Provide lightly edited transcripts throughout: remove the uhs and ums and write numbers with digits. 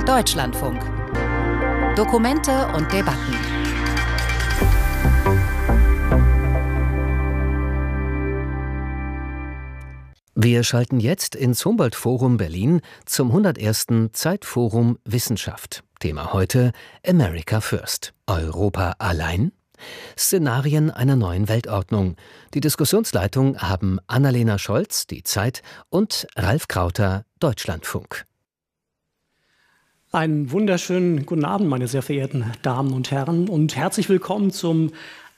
Deutschlandfunk. Dokumente und Debatten. Wir schalten jetzt ins Humboldt-Forum Berlin zum 101. Zeitforum Wissenschaft. Thema heute: America First. Europa allein? Szenarien einer neuen Weltordnung. Die Diskussionsleitung haben Annalena Scholz, die Zeit, und Ralf Krauter, Deutschlandfunk. Einen wunderschönen guten Abend, meine sehr verehrten Damen und Herren, und herzlich willkommen zum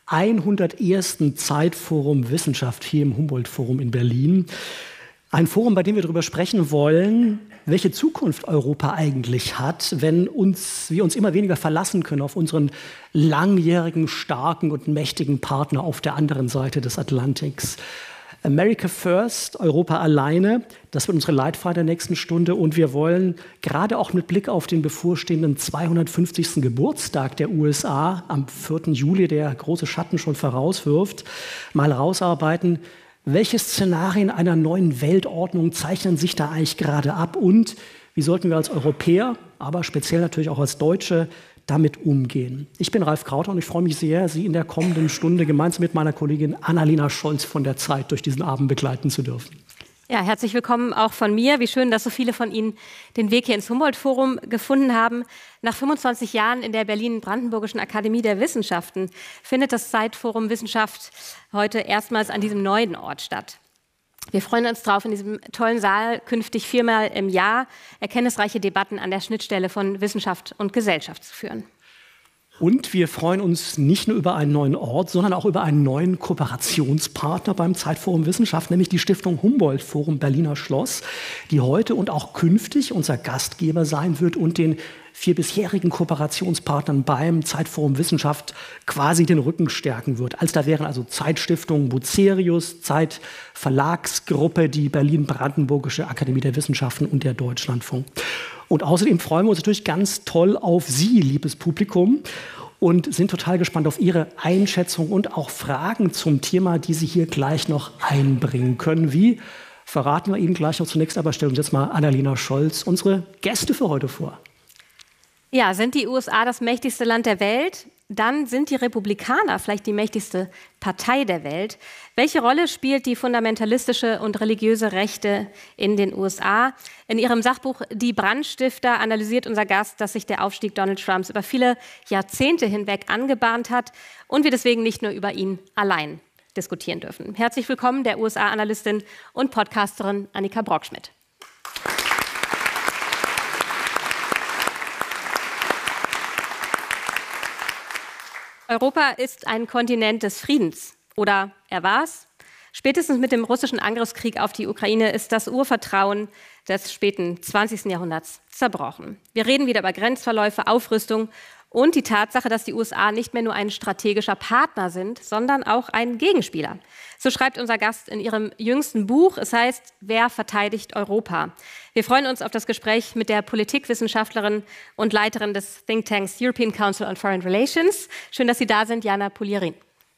101. Zeitforum Wissenschaft hier im Humboldt-Forum in Berlin. Ein Forum, bei dem wir darüber sprechen wollen, welche Zukunft Europa eigentlich hat, wenn wir uns immer weniger verlassen können auf unseren langjährigen, starken und mächtigen Partner auf der anderen Seite des Atlantiks. America First, Europa alleine, das wird unsere Leitfrage der nächsten Stunde. Und wir wollen gerade auch mit Blick auf den bevorstehenden 250. Geburtstag der USA am 4. Juli, der große Schatten schon vorauswirft, mal rausarbeiten, welche Szenarien einer neuen Weltordnung zeichnen sich da eigentlich gerade ab und wie sollten wir als Europäer, aber speziell natürlich auch als Deutsche, damit umgehen. Ich bin Ralf Krauter und ich freue mich sehr, Sie in der kommenden Stunde gemeinsam mit meiner Kollegin Annalena Scholz von der Zeit durch diesen Abend begleiten zu dürfen. Ja, herzlich willkommen auch von mir. Wie schön, dass so viele von Ihnen den Weg hier ins Humboldt-Forum gefunden haben. Nach 25 Jahren in der Berlin-Brandenburgischen Akademie der Wissenschaften findet das Zeitforum Wissenschaft heute erstmals an diesem neuen Ort statt. Wir freuen uns darauf, in diesem tollen Saal künftig 4-mal im Jahr erkenntnisreiche Debatten an der Schnittstelle von Wissenschaft und Gesellschaft zu führen. Und wir freuen uns nicht nur über einen neuen Ort, sondern auch über einen neuen Kooperationspartner beim Zeitforum Wissenschaft, nämlich die Stiftung Humboldt-Forum Berliner Schloss, die heute und auch künftig unser Gastgeber sein wird und den 4 bisherigen Kooperationspartnern beim Zeitforum Wissenschaft quasi den Rücken stärken wird. Da wären also Zeitstiftung Bucerius, Zeitverlagsgruppe, die Berlin-Brandenburgische Akademie der Wissenschaften und der Deutschlandfunk. Und außerdem freuen wir uns natürlich ganz toll auf Sie, liebes Publikum, und sind total gespannt auf Ihre Einschätzung und auch Fragen zum Thema, die Sie hier gleich noch einbringen können. Wie verraten wir Ihnen gleich noch zunächst, aber stellen uns jetzt mal Annalena Scholz, unsere Gäste für heute vor. Ja, sind die USA das mächtigste Land der Welt? Dann sind die Republikaner vielleicht die mächtigste Partei der Welt. Welche Rolle spielt die fundamentalistische und religiöse Rechte in den USA? In ihrem Sachbuch Die Brandstifter analysiert unser Gast, dass sich der Aufstieg Donald Trumps über viele Jahrzehnte hinweg angebahnt hat und wir deswegen nicht nur über ihn allein diskutieren dürfen. Herzlich willkommen der USA-Analystin und Podcasterin Annika Brockschmidt. Europa ist ein Kontinent des Friedens. Oder er war's. Spätestens mit dem russischen Angriffskrieg auf die Ukraine ist das Urvertrauen des späten 20. Jahrhunderts zerbrochen. Wir reden wieder über Grenzverläufe, Aufrüstung und die Tatsache, dass die USA nicht mehr nur ein strategischer Partner sind, sondern auch ein Gegenspieler. So schreibt unser Gast in ihrem jüngsten Buch. Es heißt, wer verteidigt Europa? Wir freuen uns auf das Gespräch mit der Politikwissenschaftlerin und Leiterin des Thinktanks European Council on Foreign Relations. Schön, dass Sie da sind, Jana Pulierin.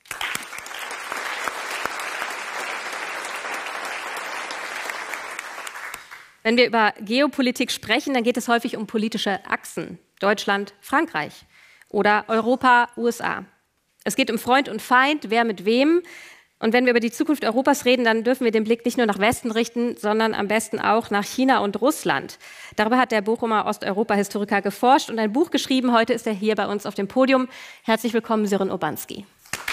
Wenn wir über Geopolitik sprechen, dann geht es häufig um politische Achsen. Deutschland, Frankreich oder Europa, USA. Es geht um Freund und Feind, wer mit wem. Und wenn wir über die Zukunft Europas reden, dann dürfen wir den Blick nicht nur nach Westen richten, sondern am besten auch nach China und Russland. Darüber hat der Bochumer Osteuropa-Historiker geforscht und ein Buch geschrieben. Heute ist er hier bei uns auf dem Podium. Herzlich willkommen, Sören Urbanski.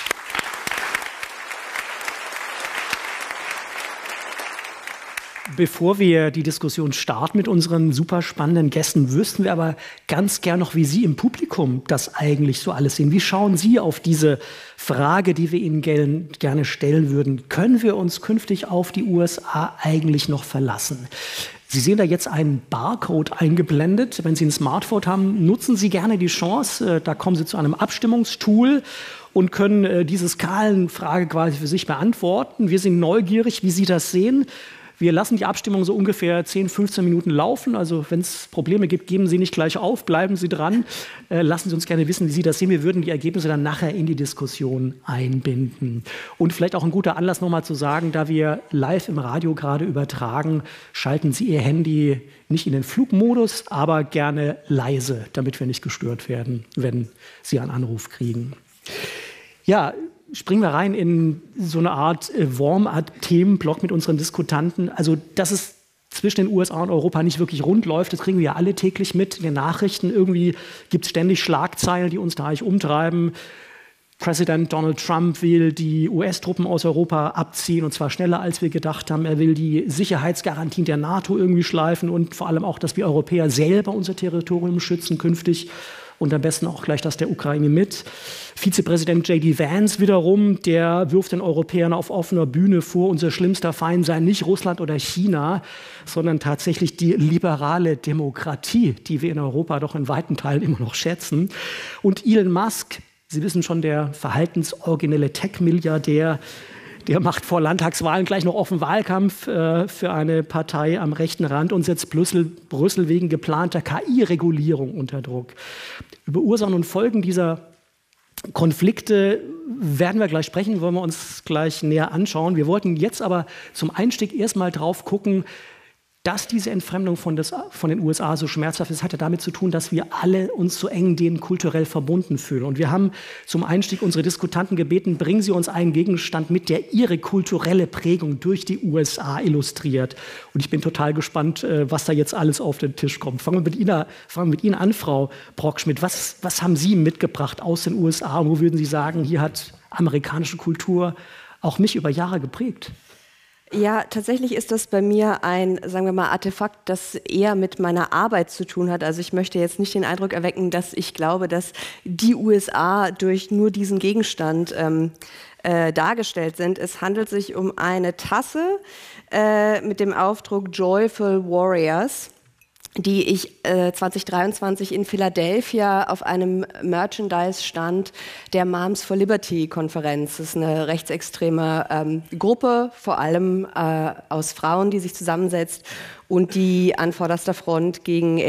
Bevor wir die Diskussion starten mit unseren super spannenden Gästen, wüssten wir aber ganz gern noch, wie Sie im Publikum das eigentlich so alles sehen. Wie schauen Sie auf diese Frage, die wir Ihnen gerne stellen würden? Können wir uns künftig auf die USA eigentlich noch verlassen? Sie sehen da jetzt einen Barcode eingeblendet. Wenn Sie ein Smartphone haben, nutzen Sie gerne die Chance. Da kommen Sie zu einem Abstimmungstool und können diese Skalenfrage quasi für sich beantworten. Wir sind neugierig, wie Sie das sehen. Wir lassen die Abstimmung so ungefähr 10, 15 Minuten laufen. Also wenn es Probleme gibt, geben Sie nicht gleich auf, bleiben Sie dran. Lassen Sie uns gerne wissen, wie Sie das sehen. Wir würden die Ergebnisse dann nachher in die Diskussion einbinden. Und vielleicht auch ein guter Anlass, nochmal zu sagen, da wir live im Radio gerade übertragen, schalten Sie Ihr Handy nicht in den Flugmodus, aber gerne leise, damit wir nicht gestört werden, wenn Sie einen Anruf kriegen. Ja, springen wir rein in so eine Art Warm-up-Themenblock mit unseren Diskutanten. Also, dass es zwischen den USA und Europa nicht wirklich rund läuft, das kriegen wir ja alle täglich mit in den Nachrichten. Irgendwie gibt es ständig Schlagzeilen, die uns da eigentlich umtreiben. Präsident Donald Trump will die US-Truppen aus Europa abziehen, und zwar schneller, als wir gedacht haben. Er will die Sicherheitsgarantien der NATO irgendwie schleifen und vor allem auch, dass wir Europäer selber unser Territorium schützen künftig. Und am besten auch gleich das der Ukraine mit. Vizepräsident J.D. Vance wiederum, der wirft den Europäern auf offener Bühne vor, unser schlimmster Feind sei nicht Russland oder China, sondern tatsächlich die liberale Demokratie, die wir in Europa doch in weiten Teilen immer noch schätzen. Und Elon Musk, Sie wissen schon, der verhaltensoriginelle Tech-Milliardär, der macht vor Landtagswahlen gleich noch offen Wahlkampf für eine Partei am rechten Rand und setzt Brüssel wegen geplanter KI-Regulierung unter Druck. Über Ursachen und Folgen dieser Konflikte werden wir gleich sprechen, wollen wir uns gleich näher anschauen. Wir wollten jetzt aber zum Einstieg erstmal drauf gucken, dass diese Entfremdung von den USA so schmerzhaft ist, hat ja damit zu tun, dass wir alle uns so eng denen kulturell verbunden fühlen. Und wir haben zum Einstieg unsere Diskutanten gebeten, bringen Sie uns einen Gegenstand mit, der Ihre kulturelle Prägung durch die USA illustriert. Und ich bin total gespannt, was da jetzt alles auf den Tisch kommt. Fangen wir mit Ihnen an, Frau Brockschmidt. Was haben Sie mitgebracht aus den USA? Und wo würden Sie sagen, hier hat amerikanische Kultur auch mich über Jahre geprägt? Ja, tatsächlich ist das bei mir ein, sagen wir mal, Artefakt, das eher mit meiner Arbeit zu tun hat. Also ich möchte jetzt nicht den Eindruck erwecken, dass ich glaube, dass die USA durch nur diesen Gegenstand dargestellt sind. Es handelt sich um eine Tasse mit dem Aufdruck Joyful Warriors, die ich 2023 in Philadelphia auf einem Merchandise-Stand der Moms for Liberty-Konferenz. Das ist eine rechtsextreme Gruppe, vor allem aus Frauen, die sich zusammensetzt und die an vorderster Front gegen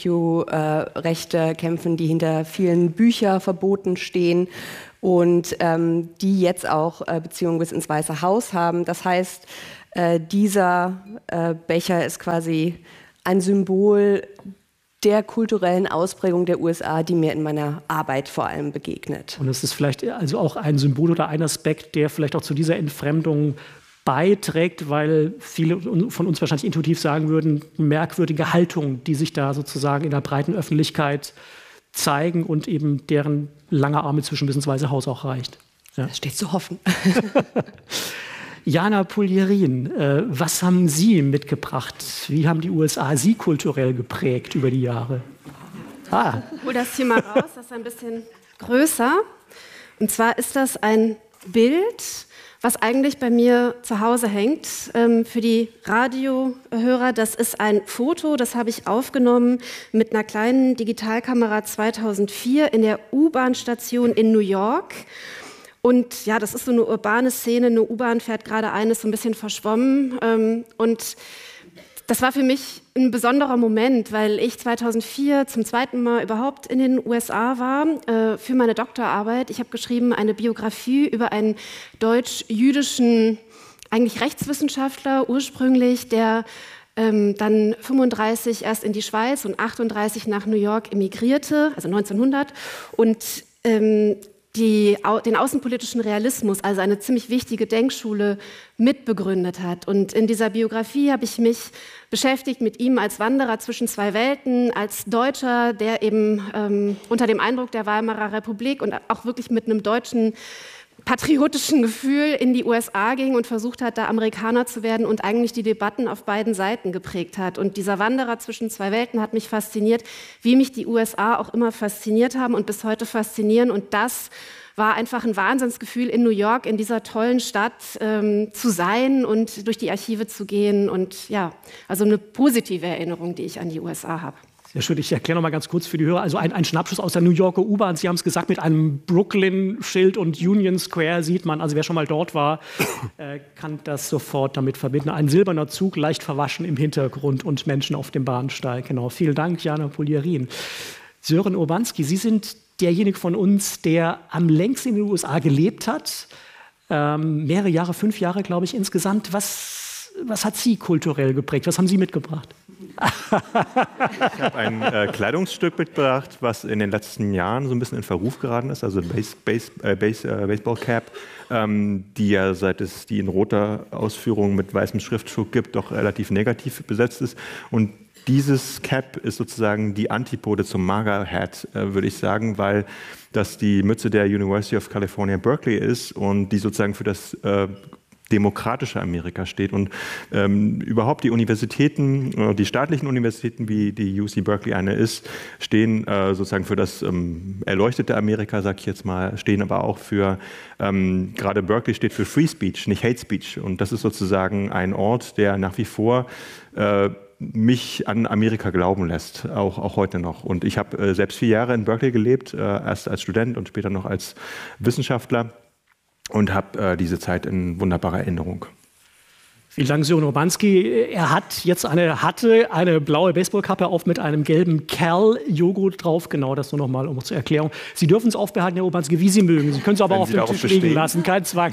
LGBTQ-Rechte kämpfen, die hinter vielen Bücherverboten stehen und die jetzt auch Beziehungen bis ins Weiße Haus haben. Das heißt, dieser Becher ist quasi ein Symbol der kulturellen Ausprägung der USA, die mir in meiner Arbeit vor allem begegnet. Und es ist vielleicht also auch ein Symbol oder ein Aspekt, der vielleicht auch zu dieser Entfremdung beiträgt, weil viele von uns wahrscheinlich intuitiv sagen würden, merkwürdige Haltungen, die sich da sozusagen in der breiten Öffentlichkeit zeigen und eben deren lange Arme zwischen bis ins Weiße Haus auch reicht. Ja. Das steht zu hoffen. Jana Pulierin, was haben Sie mitgebracht? Wie haben die USA Sie kulturell geprägt über die Jahre? Ich hole das hier mal raus, das ist ein bisschen größer. Und zwar ist das ein Bild, was eigentlich bei mir zu Hause hängt. Für die Radiohörer, das ist ein Foto, das habe ich aufgenommen mit einer kleinen Digitalkamera 2004 in der U-Bahn-Station in New York. Und ja, das ist so eine urbane Szene, eine U-Bahn fährt gerade ein, ist so ein bisschen verschwommen. Und das war für mich ein besonderer Moment, weil ich 2004 zum zweiten Mal überhaupt in den USA war für meine Doktorarbeit. Ich habe geschrieben eine Biografie über einen deutsch-jüdischen, eigentlich Rechtswissenschaftler ursprünglich, der dann 35 erst in die Schweiz und 38 nach New York emigrierte, also 1900, und den außenpolitischen Realismus, also eine ziemlich wichtige Denkschule, mitbegründet hat. Und in dieser Biografie habe ich mich beschäftigt mit ihm als Wanderer zwischen zwei Welten, als Deutscher, der eben unter dem Eindruck der Weimarer Republik und auch wirklich mit einem deutschen patriotischen Gefühl in die USA ging und versucht hat, da Amerikaner zu werden und eigentlich die Debatten auf beiden Seiten geprägt hat. Und dieser Wanderer zwischen zwei Welten hat mich fasziniert, wie mich die USA auch immer fasziniert haben und bis heute faszinieren. Und das war einfach ein Wahnsinnsgefühl, in New York, in dieser tollen Stadt zu sein und durch die Archive zu gehen. Und ja, also eine positive Erinnerung, die ich an die USA habe. Sehr schön, ich erkläre noch mal ganz kurz für die Hörer. Also ein Schnappschuss aus der New Yorker U-Bahn. Sie haben es gesagt, mit einem Brooklyn-Schild und Union Square sieht man, also wer schon mal dort war, kann das sofort damit verbinden. Ein silberner Zug, leicht verwaschen im Hintergrund und Menschen auf dem Bahnsteig. Genau. Vielen Dank, Jana Poljarin. Sören Urbanski, Sie sind derjenige von uns, der am längsten in den USA gelebt hat. Mehrere Jahre, 5 Jahre, glaube ich, insgesamt. Was hat Sie kulturell geprägt? Was haben Sie mitgebracht? Ich habe ein Kleidungsstück mitgebracht, was in den letzten Jahren so ein bisschen in Verruf geraten ist, also Baseball Cap, die ja seit es die in roter Ausführung mit weißem Schriftzug gibt, doch relativ negativ besetzt ist. Und dieses Cap ist sozusagen die Antipode zum MAGA-Hat, würde ich sagen, weil das die Mütze der University of California, Berkeley ist und die sozusagen für das demokratische Amerika steht und überhaupt die Universitäten, die staatlichen Universitäten, wie die UC Berkeley eine ist, stehen sozusagen für das erleuchtete Amerika, sag ich jetzt mal, stehen aber auch für, gerade Berkeley steht für Free Speech, nicht Hate Speech, und das ist sozusagen ein Ort, der nach wie vor mich an Amerika glauben lässt, auch heute noch. Und ich habe selbst 4 Jahre in Berkeley gelebt, erst als Student und später noch als Wissenschaftler. Und habe diese Zeit in wunderbarer Erinnerung. Vielen Dank, Sören Urbanski. Er hat jetzt eine blaue Baseballkappe auf mit einem gelben Cal-Joghurt drauf. Genau, das nur noch mal um zur Erklärung. Sie dürfen es aufbehalten, Herr Urbanski, wie Sie mögen. Sie können es aber auch auf dem Tisch liegen lassen. Kein Zwang.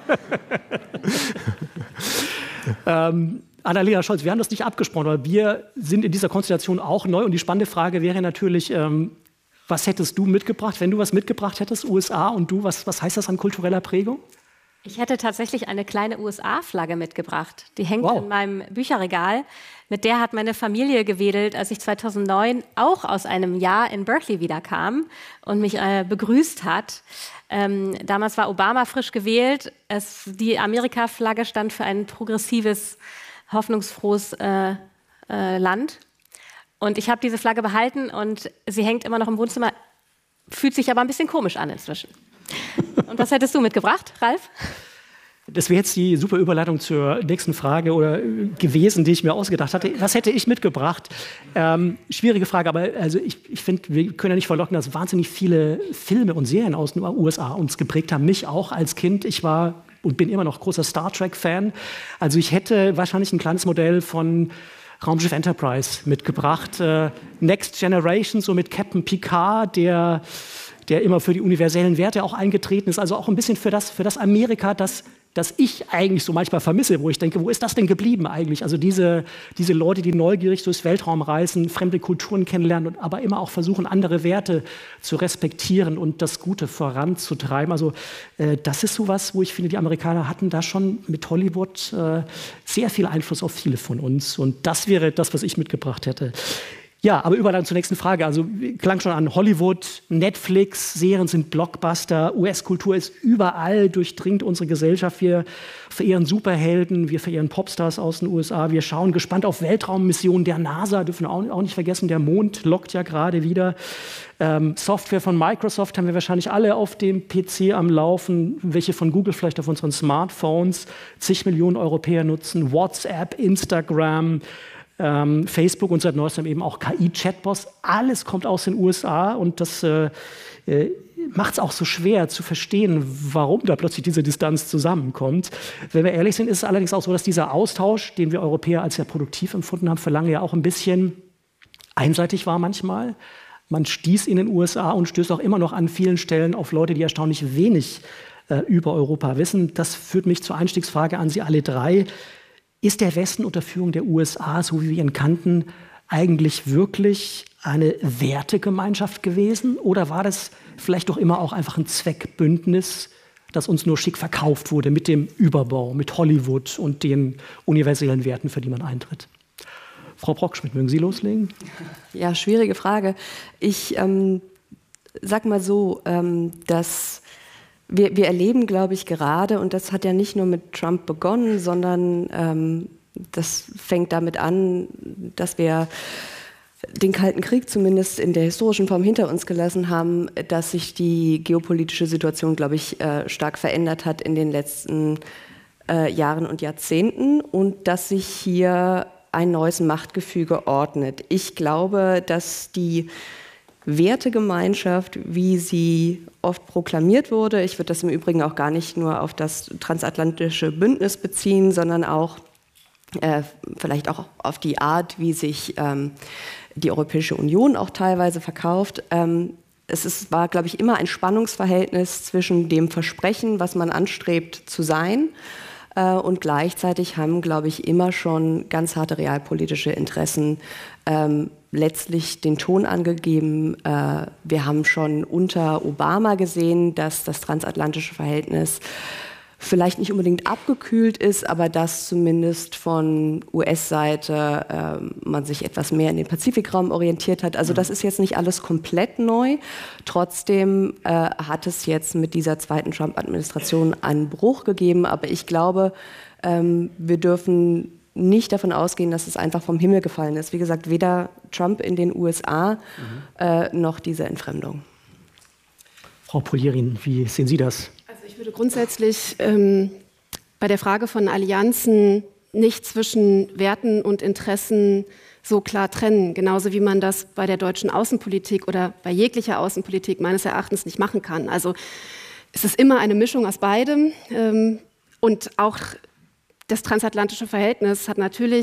Annalena Scholz, wir haben das nicht abgesprochen, aber wir sind in dieser Konstellation auch neu. Und die spannende Frage wäre natürlich, was hättest du mitgebracht, wenn du was mitgebracht hättest, USA und du? Was heißt das an kultureller Prägung? Ich hätte tatsächlich eine kleine USA-Flagge mitgebracht. Die hängt in meinem Bücherregal. Mit der hat meine Familie gewedelt, als ich 2009 auch aus einem Jahr in Berkeley wiederkam und mich begrüßt hat. Damals war Obama frisch gewählt. Die Amerika-Flagge stand für ein progressives, hoffnungsfrohes Land. Und ich habe diese Flagge behalten und sie hängt immer noch im Wohnzimmer, fühlt sich aber ein bisschen komisch an inzwischen. Und was hättest du mitgebracht, Ralf? Das wäre jetzt die super Überleitung zur nächsten Frage gewesen, die ich mir ausgedacht hatte. Was hätte ich mitgebracht? Schwierige Frage, aber also ich finde, wir können ja nicht verlocken, dass wahnsinnig viele Filme und Serien aus den USA uns geprägt haben. Mich auch als Kind. Ich war und bin immer noch großer Star Trek-Fan. Also ich hätte wahrscheinlich ein kleines Modell von Raumschiff Enterprise mitgebracht. Next Generation, so mit Captain Picard, der immer für die universellen Werte auch eingetreten ist. Also auch ein bisschen für das Amerika, das ich eigentlich so manchmal vermisse, wo ich denke, wo ist das denn geblieben eigentlich? Also diese Leute, die neugierig durchs Weltraum reisen, fremde Kulturen kennenlernen und aber immer auch versuchen, andere Werte zu respektieren und das Gute voranzutreiben. Also das ist sowas, wo ich finde, die Amerikaner hatten da schon mit Hollywood sehr viel Einfluss auf viele von uns. Und das wäre das, was ich mitgebracht hätte. Ja, aber Überleitung zur nächsten Frage. Also klang schon an Hollywood, Netflix, Serien sind Blockbuster, US-Kultur ist überall, durchdringt unsere Gesellschaft. Wir verehren Superhelden, wir verehren Popstars aus den USA, wir schauen gespannt auf Weltraummissionen der NASA, dürfen wir auch nicht vergessen, der Mond lockt ja gerade wieder. Software von Microsoft haben wir wahrscheinlich alle auf dem PC am Laufen, welche von Google vielleicht auf unseren Smartphones. Zig Millionen Europäer nutzen WhatsApp, Instagram, Facebook und seit neuestem eben auch KI-Chatbots. Alles kommt aus den USA und das macht es auch so schwer zu verstehen, warum da plötzlich diese Distanz zusammenkommt. Wenn wir ehrlich sind, ist es allerdings auch so, dass dieser Austausch, den wir Europäer als sehr produktiv empfunden haben, für lange ja auch ein bisschen einseitig war manchmal. Man stieß in den USA und stößt auch immer noch an vielen Stellen auf Leute, die erstaunlich wenig über Europa wissen. Das führt mich zur Einstiegsfrage an Sie alle drei. Ist der Westen unter Führung der USA, so wie wir ihn kannten, eigentlich wirklich eine Wertegemeinschaft gewesen? Oder war das vielleicht doch immer auch einfach ein Zweckbündnis, das uns nur schick verkauft wurde mit dem Überbau, mit Hollywood und den universellen Werten, für die man eintritt? Frau Brockschmidt, mögen Sie loslegen? Ja, schwierige Frage. Ich sag mal so, dass wir erleben, glaube ich, gerade, und das hat ja nicht nur mit Trump begonnen, sondern das fängt damit an, dass wir den Kalten Krieg zumindest in der historischen Form hinter uns gelassen haben, dass sich die geopolitische Situation, glaube ich, stark verändert hat in den letzten Jahren und Jahrzehnten und dass sich hier ein neues Machtgefüge ordnet. Ich glaube, dass die Wertegemeinschaft, wie sie oft proklamiert wurde, ich würde das im Übrigen auch gar nicht nur auf das transatlantische Bündnis beziehen, sondern auch vielleicht auch auf die Art, wie sich die Europäische Union auch teilweise verkauft. War, glaube ich, immer ein Spannungsverhältnis zwischen dem Versprechen, was man anstrebt zu sein, und gleichzeitig haben, glaube ich, immer schon ganz harte realpolitische Interessen letztlich den Ton angegeben. Wir haben schon unter Obama gesehen, dass das transatlantische Verhältnis vielleicht nicht unbedingt abgekühlt ist, aber dass zumindest von US-Seite man sich etwas mehr in den Pazifikraum orientiert hat. Also das ist jetzt nicht alles komplett neu. Trotzdem hat es jetzt mit dieser zweiten Trump-Administration einen Bruch gegeben. Aber ich glaube, wir dürfen nicht davon ausgehen, dass es einfach vom Himmel gefallen ist. Wie gesagt, weder Trump in den USA noch diese Entfremdung. Frau Polierin, wie sehen Sie das? Ich würde grundsätzlich bei der Frage von Allianzen nicht zwischen Werten und Interessen so klar trennen, genauso wie man das bei der deutschen Außenpolitik oder bei jeglicher Außenpolitik meines Erachtens nicht machen kann. Also es ist immer eine Mischung aus beidem und auch das transatlantische Verhältnis hat natürlich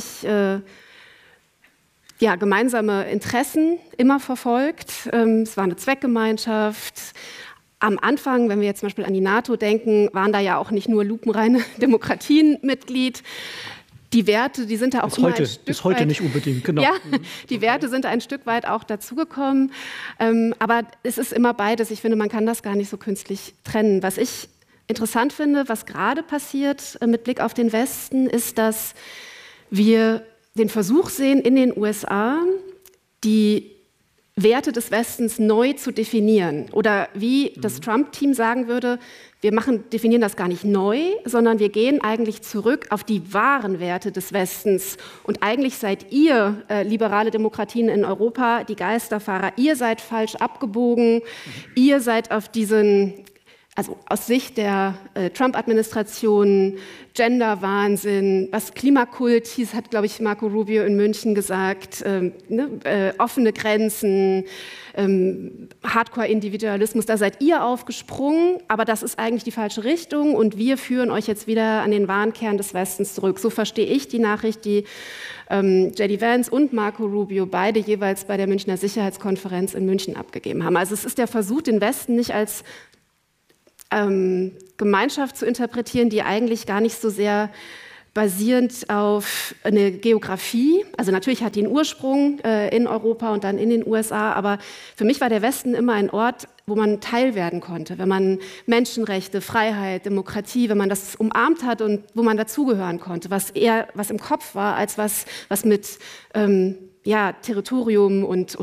gemeinsame Interessen immer verfolgt. Es war eine Zweckgemeinschaft. Am Anfang, wenn wir jetzt zum Beispiel an die NATO denken, waren da ja auch nicht nur lupenreine Demokratien Mitglied. Die Werte, die sind da auch immer ein Stück bis heute weit, nicht unbedingt, genau. Ja, die Werte sind ein Stück weit auch dazugekommen. Aber es ist immer beides. Ich finde, man kann das gar nicht so künstlich trennen. Was ich interessant finde, was gerade passiert mit Blick auf den Westen, ist, dass wir den Versuch sehen, in den USA die Werte des Westens neu zu definieren. Oder wie das Trump-Team sagen würde, wir definieren das gar nicht neu, sondern wir gehen eigentlich zurück auf die wahren Werte des Westens. Und eigentlich seid ihr, liberale Demokratien in Europa, die Geisterfahrer. Ihr seid falsch abgebogen. Ihr seid auf diesen, also aus Sicht der Trump-Administration, Gender-Wahnsinn, was Klimakult hieß, hat, glaube ich, Marco Rubio in München gesagt, offene Grenzen, Hardcore-Individualismus, da seid ihr aufgesprungen, aber das ist eigentlich die falsche Richtung und wir führen euch jetzt wieder an den wahren Kern des Westens zurück. So verstehe ich die Nachricht, die J.D. Vance und Marco Rubio beide jeweils bei der Münchner Sicherheitskonferenz in München abgegeben haben. Also es ist der Versuch, den Westen nicht als Gemeinschaft zu interpretieren, die eigentlich gar nicht so sehr basierend auf eine Geografie, also natürlich hat die einen Ursprung in Europa und dann in den USA, aber für mich war der Westen immer ein Ort, wo man Teil werden konnte, wenn man Menschenrechte, Freiheit, Demokratie, wenn man das umarmt hat und wo man dazugehören konnte, was eher was im Kopf war, als was mit Territorium und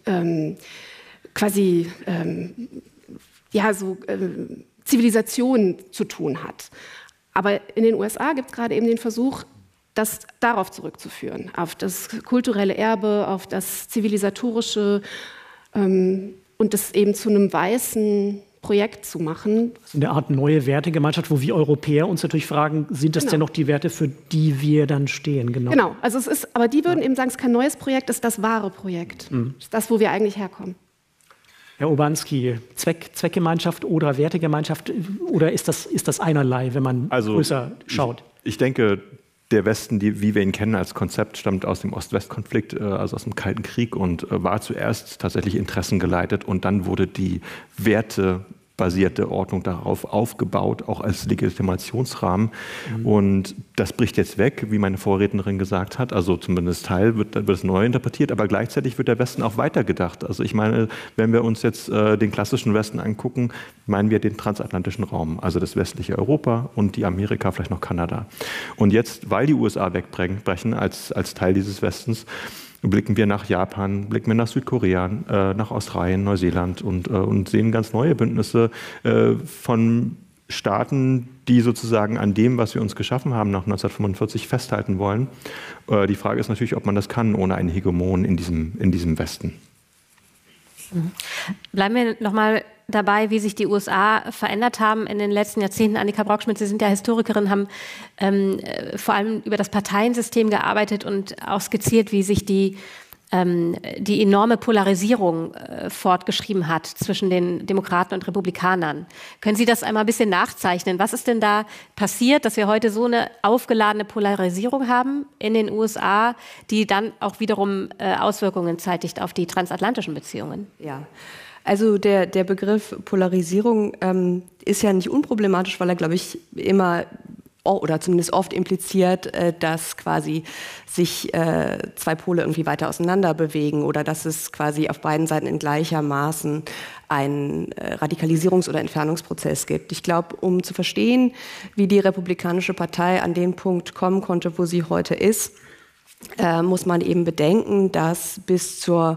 quasi Zivilisation zu tun hat. Aber in den USA gibt es gerade eben den Versuch, das darauf zurückzuführen, auf das kulturelle Erbe, auf das zivilisatorische und das eben zu einem weißen Projekt zu machen. So eine Art neue Wertegemeinschaft, wo wir Europäer uns natürlich fragen, sind das denn noch die Werte, für die wir dann stehen? Genau, also es ist, aber die würden eben sagen, es ist kein neues Projekt, es ist das wahre Projekt. Es ist das, wo wir eigentlich herkommen. Herr Urbanski, Zweckgemeinschaft oder Wertegemeinschaft, oder ist das einerlei, wenn man größer schaut? Ich denke, der Westen, wie wir ihn kennen als Konzept, stammt aus dem Ost-West-Konflikt, also aus dem Kalten Krieg und war zuerst tatsächlich interessengeleitet und dann wurde die wertebasierte Ordnung darauf aufgebaut, auch als Legitimationsrahmen. Und das bricht jetzt weg, wie meine Vorrednerin gesagt hat. Also zumindest Teil wird es neu interpretiert, aber gleichzeitig wird der Westen auch weitergedacht. Also ich meine, wenn wir uns jetzt den klassischen Westen angucken, meinen wir den transatlantischen Raum, also das westliche Europa und die Amerika, vielleicht noch Kanada. Und jetzt, weil die USA wegbrechen als Teil dieses Westens, blicken wir nach Japan, blicken wir nach Südkorea, nach Australien, Neuseeland und sehen ganz neue Bündnisse von Staaten, die sozusagen an dem, was wir uns geschaffen haben nach 1945, festhalten wollen. Die Frage ist natürlich, ob man das kann ohne einen Hegemon in diesem Westen. Bleiben wir nochmal dabei, wie sich die USA verändert haben in den letzten Jahrzehnten. Annika Brockschmidt, Sie sind ja Historikerin, haben vor allem über das Parteiensystem gearbeitet und auch skizziert, wie sich die enorme Polarisierung fortgeschrieben hat zwischen den Demokraten und Republikanern. Können Sie das einmal ein bisschen nachzeichnen? Was ist denn da passiert, dass wir heute so eine aufgeladene Polarisierung haben in den USA, die dann auch wiederum Auswirkungen zeitigt auf die transatlantischen Beziehungen? Ja. Also der Begriff Polarisierung ist ja nicht unproblematisch, weil er, glaube ich, immer oder zumindest oft impliziert, dass quasi sich zwei Pole irgendwie weiter auseinander bewegen oder dass es quasi auf beiden Seiten in gleichermaßen einen Radikalisierungs- oder Entfernungsprozess gibt. Ich glaube, um zu verstehen, wie die Republikanische Partei an den Punkt kommen konnte, wo sie heute ist, muss man eben bedenken, dass bis zur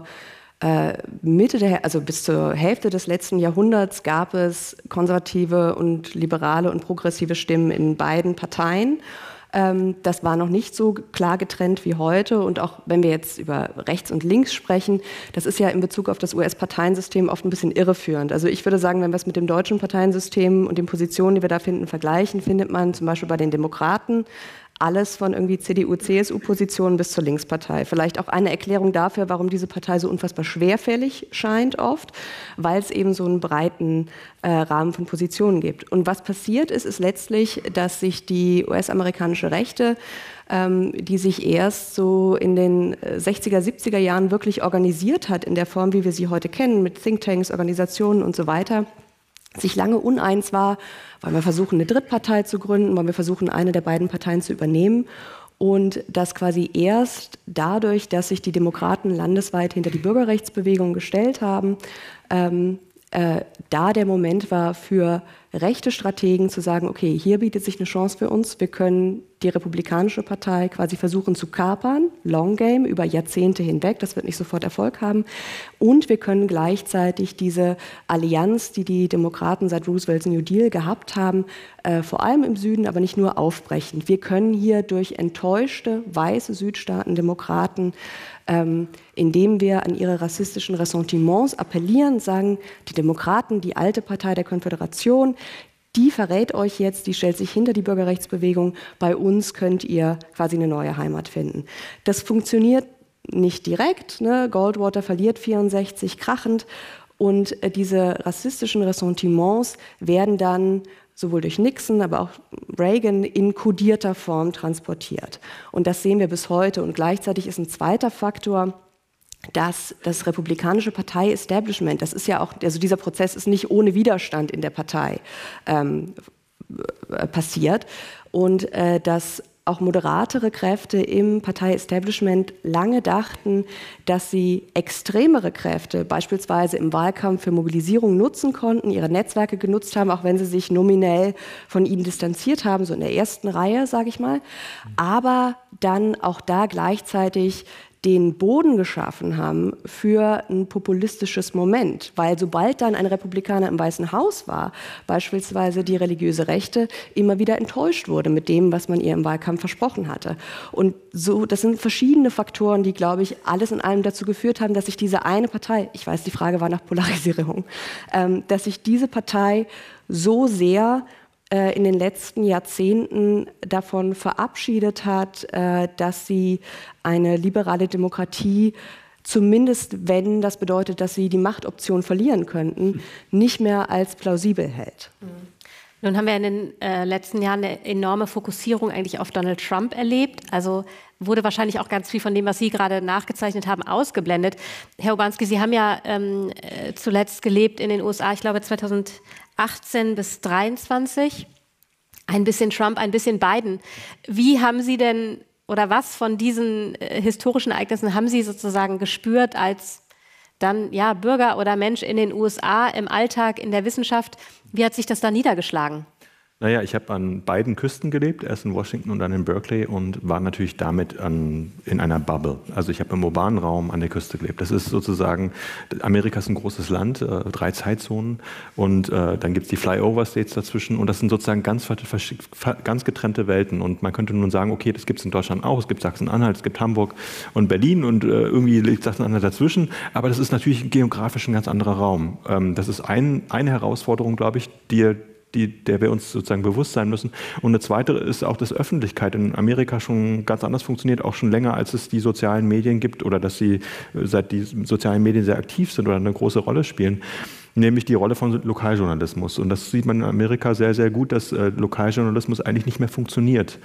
bis zur Hälfte des letzten Jahrhunderts gab es konservative und liberale und progressive Stimmen in beiden Parteien. Das war noch nicht so klar getrennt wie heute. Und auch wenn wir jetzt über rechts und links sprechen, das ist ja in Bezug auf das US-Parteiensystem oft ein bisschen irreführend. Also ich würde sagen, wenn wir es mit dem deutschen Parteiensystem und den Positionen, die wir da finden, vergleichen, findet man zum Beispiel bei den Demokraten alles von irgendwie CDU-CSU-Positionen bis zur Linkspartei. Vielleicht auch eine Erklärung dafür, warum diese Partei so unfassbar schwerfällig scheint oft, weil es eben so einen breiten Rahmen von Positionen gibt. Und was passiert ist, ist letztlich, dass sich die US-amerikanische Rechte, die sich erst so in den 60er, 70er Jahren wirklich organisiert hat, in der Form, wie wir sie heute kennen, mit Thinktanks, Organisationen und so weiter, sich lange uneins war, wollen wir versuchen, eine Drittpartei zu gründen, wollen wir versuchen, eine der beiden Parteien zu übernehmen. Und das quasi erst dadurch, dass sich die Demokraten landesweit hinter die Bürgerrechtsbewegung gestellt haben, da der Moment war für rechte Strategen zu sagen, okay, hier bietet sich eine Chance für uns, wir können die Republikanische Partei quasi versuchen zu kapern, Long Game, über Jahrzehnte hinweg, das wird nicht sofort Erfolg haben, und wir können gleichzeitig diese Allianz, die die Demokraten seit Roosevelts New Deal gehabt haben, vor allem im Süden, aber nicht nur, aufbrechen. Wir können hier durch enttäuschte, weiße Südstaaten, Demokraten, indem wir an ihre rassistischen Ressentiments appellieren, sagen, die Demokraten, die alte Partei der Konföderation, die verrät euch jetzt, die stellt sich hinter die Bürgerrechtsbewegung, bei uns könnt ihr quasi eine neue Heimat finden. Das funktioniert nicht direkt, ne? Goldwater verliert 64 krachend und diese rassistischen Ressentiments werden dann sowohl durch Nixon, aber auch Reagan in kodierter Form transportiert. Und das sehen wir bis heute. Und gleichzeitig ist ein zweiter Faktor, dass das republikanische Partei-Establishment, das ist ja auch, also dieser Prozess ist nicht ohne Widerstand in der Partei passiert. Und dass auch moderatere Kräfte im Partei-Establishment lange dachten, dass sie extremere Kräfte beispielsweise im Wahlkampf für Mobilisierung nutzen konnten, ihre Netzwerke genutzt haben, auch wenn sie sich nominell von ihnen distanziert haben, so in der ersten Reihe, sage ich mal, aber dann auch da gleichzeitig den Boden geschaffen haben für ein populistisches Moment. Weil sobald dann ein Republikaner im Weißen Haus war, beispielsweise die religiöse Rechte, immer wieder enttäuscht wurde mit dem, was man ihr im Wahlkampf versprochen hatte. Und so, das sind verschiedene Faktoren, die, glaube ich, alles in allem dazu geführt haben, dass sich diese eine Partei, ich weiß, die Frage war nach Polarisierung, dass sich diese Partei so sehr in den letzten Jahrzehnten davon verabschiedet hat, dass sie eine liberale Demokratie, zumindest wenn das bedeutet, dass sie die Machtoption verlieren könnten, nicht mehr als plausibel hält. Nun haben wir in den letzten Jahren eine enorme Fokussierung eigentlich auf Donald Trump erlebt. Also wurde wahrscheinlich auch ganz viel von dem, was Sie gerade nachgezeichnet haben, ausgeblendet. Herr Urbanski, Sie haben ja zuletzt gelebt in den USA, ich glaube 2018 bis 2023. Ein bisschen Trump, ein bisschen Biden. Wie haben Sie denn, oder was von diesen historischen Ereignissen haben Sie sozusagen gespürt als dann ja Bürger oder Mensch in den USA, im Alltag, in der Wissenschaft? Wie hat sich das da niedergeschlagen? Naja, ich habe an beiden Küsten gelebt, erst in Washington und dann in Berkeley und war natürlich damit in einer Bubble. Also ich habe im urbanen Raum an der Küste gelebt. Das ist sozusagen, Amerika ist ein großes Land, 3 Zeitzonen und dann gibt es die Flyover-States dazwischen und das sind sozusagen ganz getrennte Welten. Und man könnte nun sagen, okay, das gibt es in Deutschland auch, es gibt Sachsen-Anhalt, es gibt Hamburg und Berlin und irgendwie liegt Sachsen-Anhalt dazwischen, aber das ist natürlich geografisch ein ganz anderer Raum. Das ist eine Herausforderung, glaube ich, der wir uns sozusagen bewusst sein müssen. Und eine zweite ist auch, dass Öffentlichkeit in Amerika schon ganz anders funktioniert, auch schon länger, als es die sozialen Medien gibt oder dass sie seit die sozialen Medien sehr aktiv sind oder eine große Rolle spielen. Nämlich die Rolle von Lokaljournalismus. Und das sieht man in Amerika sehr, sehr gut, dass Lokaljournalismus eigentlich nicht mehr funktioniert.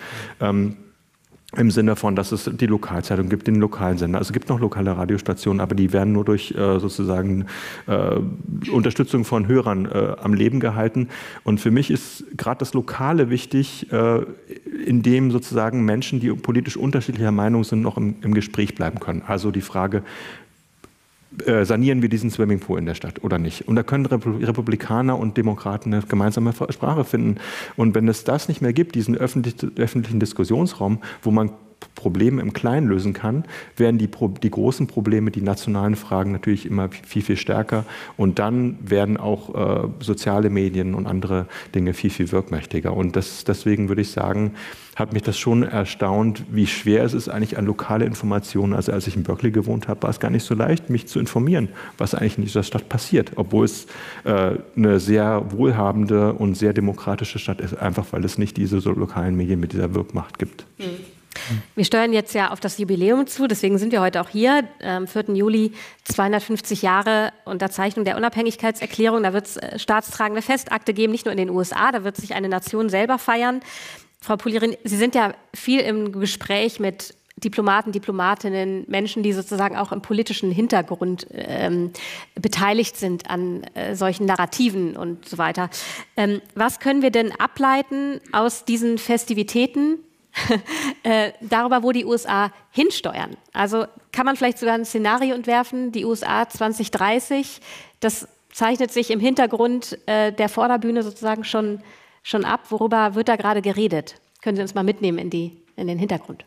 Im Sinne von, dass es die Lokalzeitung gibt, den lokalen Sender. Also es gibt noch lokale Radiostationen, aber die werden nur durch sozusagen Unterstützung von Hörern am Leben gehalten. Und für mich ist gerade das Lokale wichtig, in dem sozusagen Menschen, die politisch unterschiedlicher Meinung sind, noch im Gespräch bleiben können. Also die Frage, sanieren wir diesen Swimmingpool in der Stadt oder nicht? Und da können Republikaner und Demokraten eine gemeinsame Sprache finden. Und wenn es das nicht mehr gibt, diesen öffentlichen Diskussionsraum, wo man Probleme im Kleinen lösen kann, werden die großen Probleme, die nationalen Fragen natürlich immer viel, viel stärker. Und dann werden auch soziale Medien und andere Dinge viel, viel wirkmächtiger. Und deswegen würde ich sagen, hat mich das schon erstaunt, wie schwer es ist eigentlich an lokale Informationen. Also als ich in Berkeley gewohnt habe, war es gar nicht so leicht, mich zu informieren, was eigentlich in dieser Stadt passiert. Obwohl es eine sehr wohlhabende und sehr demokratische Stadt ist, einfach weil es nicht diese so lokalen Medien mit dieser Wirkmacht gibt. Wir steuern jetzt ja auf das Jubiläum zu, deswegen sind wir heute auch hier. Am 4. Juli 250 Jahre Unterzeichnung der Unabhängigkeitserklärung. Da wird es staatstragende Festakte geben, nicht nur in den USA, da wird sich eine Nation selber feiern. Frau Poulierin, Sie sind ja viel im Gespräch mit Diplomaten, Diplomatinnen, Menschen, die sozusagen auch im politischen Hintergrund beteiligt sind an solchen Narrativen und so weiter. Was können wir denn ableiten aus diesen Festivitäten darüber, wo die USA hinsteuern? Also kann man vielleicht sogar ein Szenario entwerfen, die USA 2030, das zeichnet sich im Hintergrund der Vorderbühne sozusagen schon ab. Worüber wird da gerade geredet? Können Sie uns mal mitnehmen in den Hintergrund?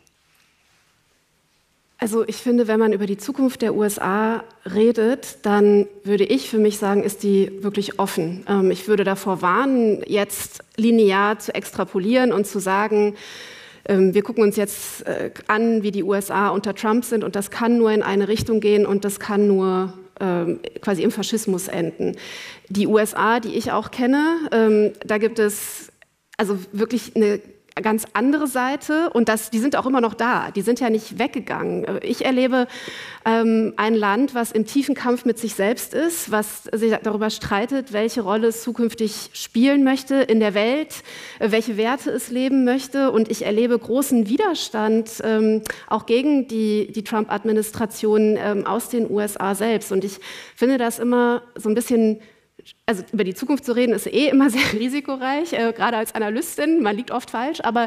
Also ich finde, wenn man über die Zukunft der USA redet, dann würde ich für mich sagen, ist die wirklich offen. Ich würde davor warnen, jetzt linear zu extrapolieren und zu sagen, wir gucken uns jetzt an, wie die USA unter Trump sind und das kann nur in eine Richtung gehen und das kann nur quasi im Faschismus enden. Die USA, die ich auch kenne, da gibt es also wirklich eine ganz andere Seite und die sind auch immer noch da, die sind ja nicht weggegangen. Ich erlebe ein Land, was im tiefen Kampf mit sich selbst ist, was sich darüber streitet, welche Rolle es zukünftig spielen möchte in der Welt, welche Werte es leben möchte und ich erlebe großen Widerstand auch gegen die Trump-Administration aus den USA selbst und ich finde das immer so ein bisschen. Also über die Zukunft zu reden, ist immer sehr risikoreich, gerade als Analystin, man liegt oft falsch, aber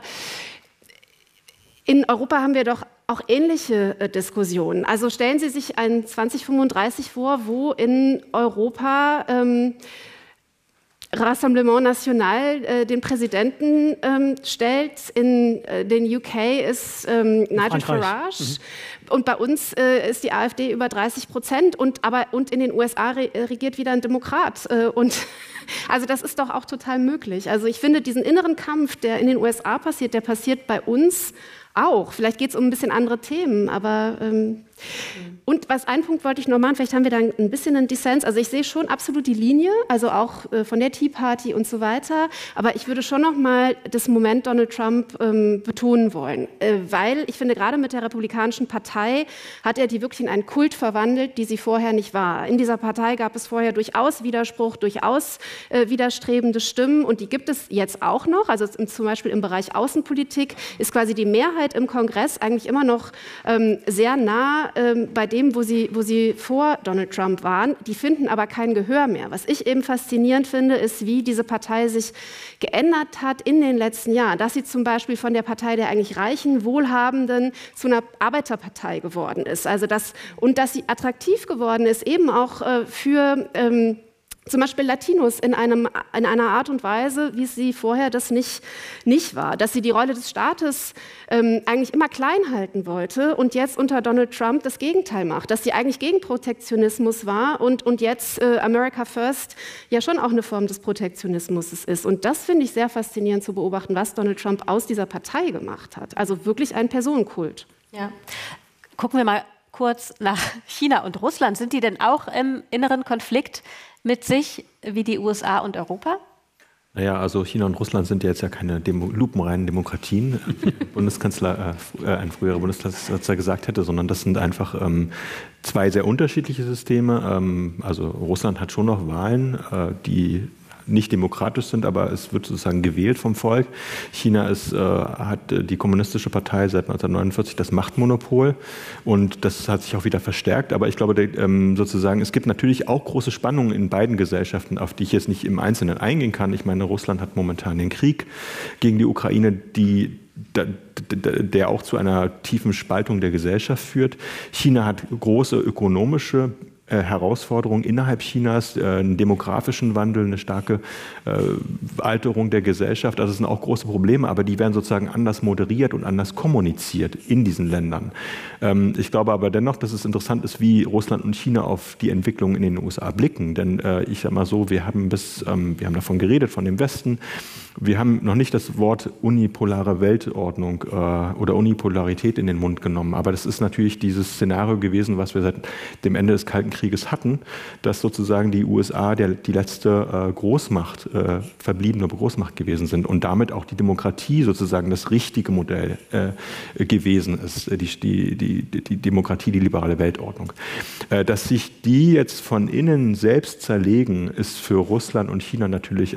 in Europa haben wir doch auch ähnliche Diskussionen. Also stellen Sie sich ein 2035 vor, wo in Europa Rassemblement National den Präsidenten stellt. In den UK ist Nigel Farage. Und bei uns ist die AfD über 30% und in den USA regiert wieder ein Demokrat. Und also das ist doch auch total möglich. Also ich finde, diesen inneren Kampf, der in den USA passiert, der passiert bei uns auch. Vielleicht geht es um ein bisschen andere Themen, aber und einen Punkt wollte ich noch machen, vielleicht haben wir da ein bisschen einen Dissens. Also ich sehe schon absolut die Linie, also auch von der Tea Party und so weiter, aber ich würde schon noch mal das Moment Donald Trump betonen wollen, weil ich finde, gerade mit der Republikanischen Partei hat er die wirklich in einen Kult verwandelt, die sie vorher nicht war. In dieser Partei gab es vorher durchaus Widerspruch, durchaus widerstrebende Stimmen und die gibt es jetzt auch noch, also zum Beispiel im Bereich Außenpolitik ist quasi die Mehrheit im Kongress eigentlich immer noch sehr nah bei dem, wo sie vor Donald Trump waren. Die finden aber kein Gehör mehr. Was ich eben faszinierend finde, ist, wie diese Partei sich geändert hat in den letzten Jahren. Dass sie zum Beispiel von der Partei der eigentlich reichen, wohlhabenden zu einer Arbeiterpartei geworden ist. Also dass sie attraktiv geworden ist, eben auch für zum Beispiel Latinos in einer Art und Weise, wie sie vorher das nicht war. Dass sie die Rolle des Staates eigentlich immer klein halten wollte und jetzt unter Donald Trump das Gegenteil macht. Dass sie eigentlich gegen Protektionismus war und jetzt America First ja schon auch eine Form des Protektionismus ist. Und das finde ich sehr faszinierend zu beobachten, was Donald Trump aus dieser Partei gemacht hat. Also wirklich ein Personenkult. Ja. Gucken wir mal kurz nach China und Russland. Sind die denn auch im inneren Konflikt mit sich wie die USA und Europa? Naja, also China und Russland sind ja jetzt ja keine lupenreinen Demokratien, wie ein früherer Bundeskanzler gesagt hätte, sondern das sind einfach zwei sehr unterschiedliche Systeme. Also Russland hat schon noch Wahlen, die nicht demokratisch sind, aber es wird sozusagen gewählt vom Volk. China hat die kommunistische Partei seit 1949 das Machtmonopol und das hat sich auch wieder verstärkt. Aber ich glaube, sozusagen, es gibt natürlich auch große Spannungen in beiden Gesellschaften, auf die ich jetzt nicht im Einzelnen eingehen kann. Ich meine, Russland hat momentan den Krieg gegen die Ukraine, der auch zu einer tiefen Spaltung der Gesellschaft führt. China hat große ökonomische Herausforderungen innerhalb Chinas, einen demografischen Wandel, eine starke Alterung der Gesellschaft. Also es sind auch große Probleme, aber die werden sozusagen anders moderiert und anders kommuniziert in diesen Ländern. Ich glaube aber dennoch, dass es interessant ist, wie Russland und China auf die Entwicklung in den USA blicken. Denn ich sage mal so, wir haben davon geredet, von dem Westen. Wir haben noch nicht das Wort unipolare Weltordnung oder Unipolarität in den Mund genommen. Aber das ist natürlich dieses Szenario gewesen, was wir seit dem Ende des Kalten Krieges hatten, dass sozusagen die USA die letzte verbliebene Großmacht gewesen sind und damit auch die Demokratie sozusagen das richtige Modell gewesen ist, die Demokratie, die liberale Weltordnung. Dass sich die jetzt von innen selbst zerlegen, ist für Russland und China natürlich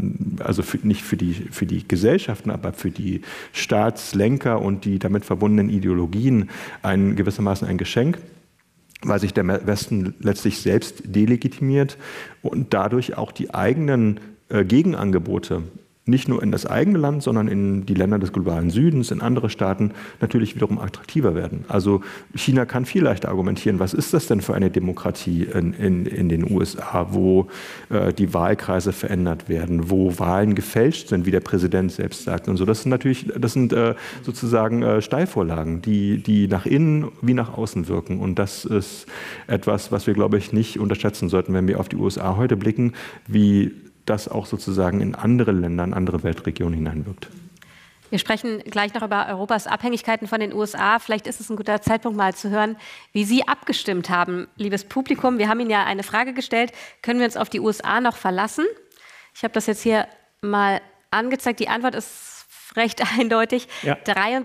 nicht für die Gesellschaften, aber für die Staatslenker und die damit verbundenen Ideologien gewissermaßen ein Geschenk, weil sich der Westen letztlich selbst delegitimiert und dadurch auch die eigenen Gegenangebote nicht nur in das eigene Land, sondern in die Länder des globalen Südens, in andere Staaten natürlich wiederum attraktiver werden. Also China kann viel leichter argumentieren, was ist das denn für eine Demokratie in den USA, wo die Wahlkreise verändert werden, wo Wahlen gefälscht sind, wie der Präsident selbst sagt und so. Das sind sozusagen Steilvorlagen, die nach innen wie nach außen wirken. Und das ist etwas, was wir, glaube ich, nicht unterschätzen sollten, wenn wir auf die USA heute blicken, wie das auch sozusagen in andere Länder, in andere Weltregionen hineinwirkt. Wir sprechen gleich noch über Europas Abhängigkeiten von den USA. Vielleicht ist es ein guter Zeitpunkt, mal zu hören, wie Sie abgestimmt haben, liebes Publikum. Wir haben Ihnen ja eine Frage gestellt, können wir uns auf die USA noch verlassen? Ich habe das jetzt hier mal angezeigt. Die Antwort ist recht eindeutig. Ja.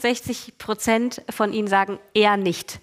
63% von Ihnen sagen eher nicht.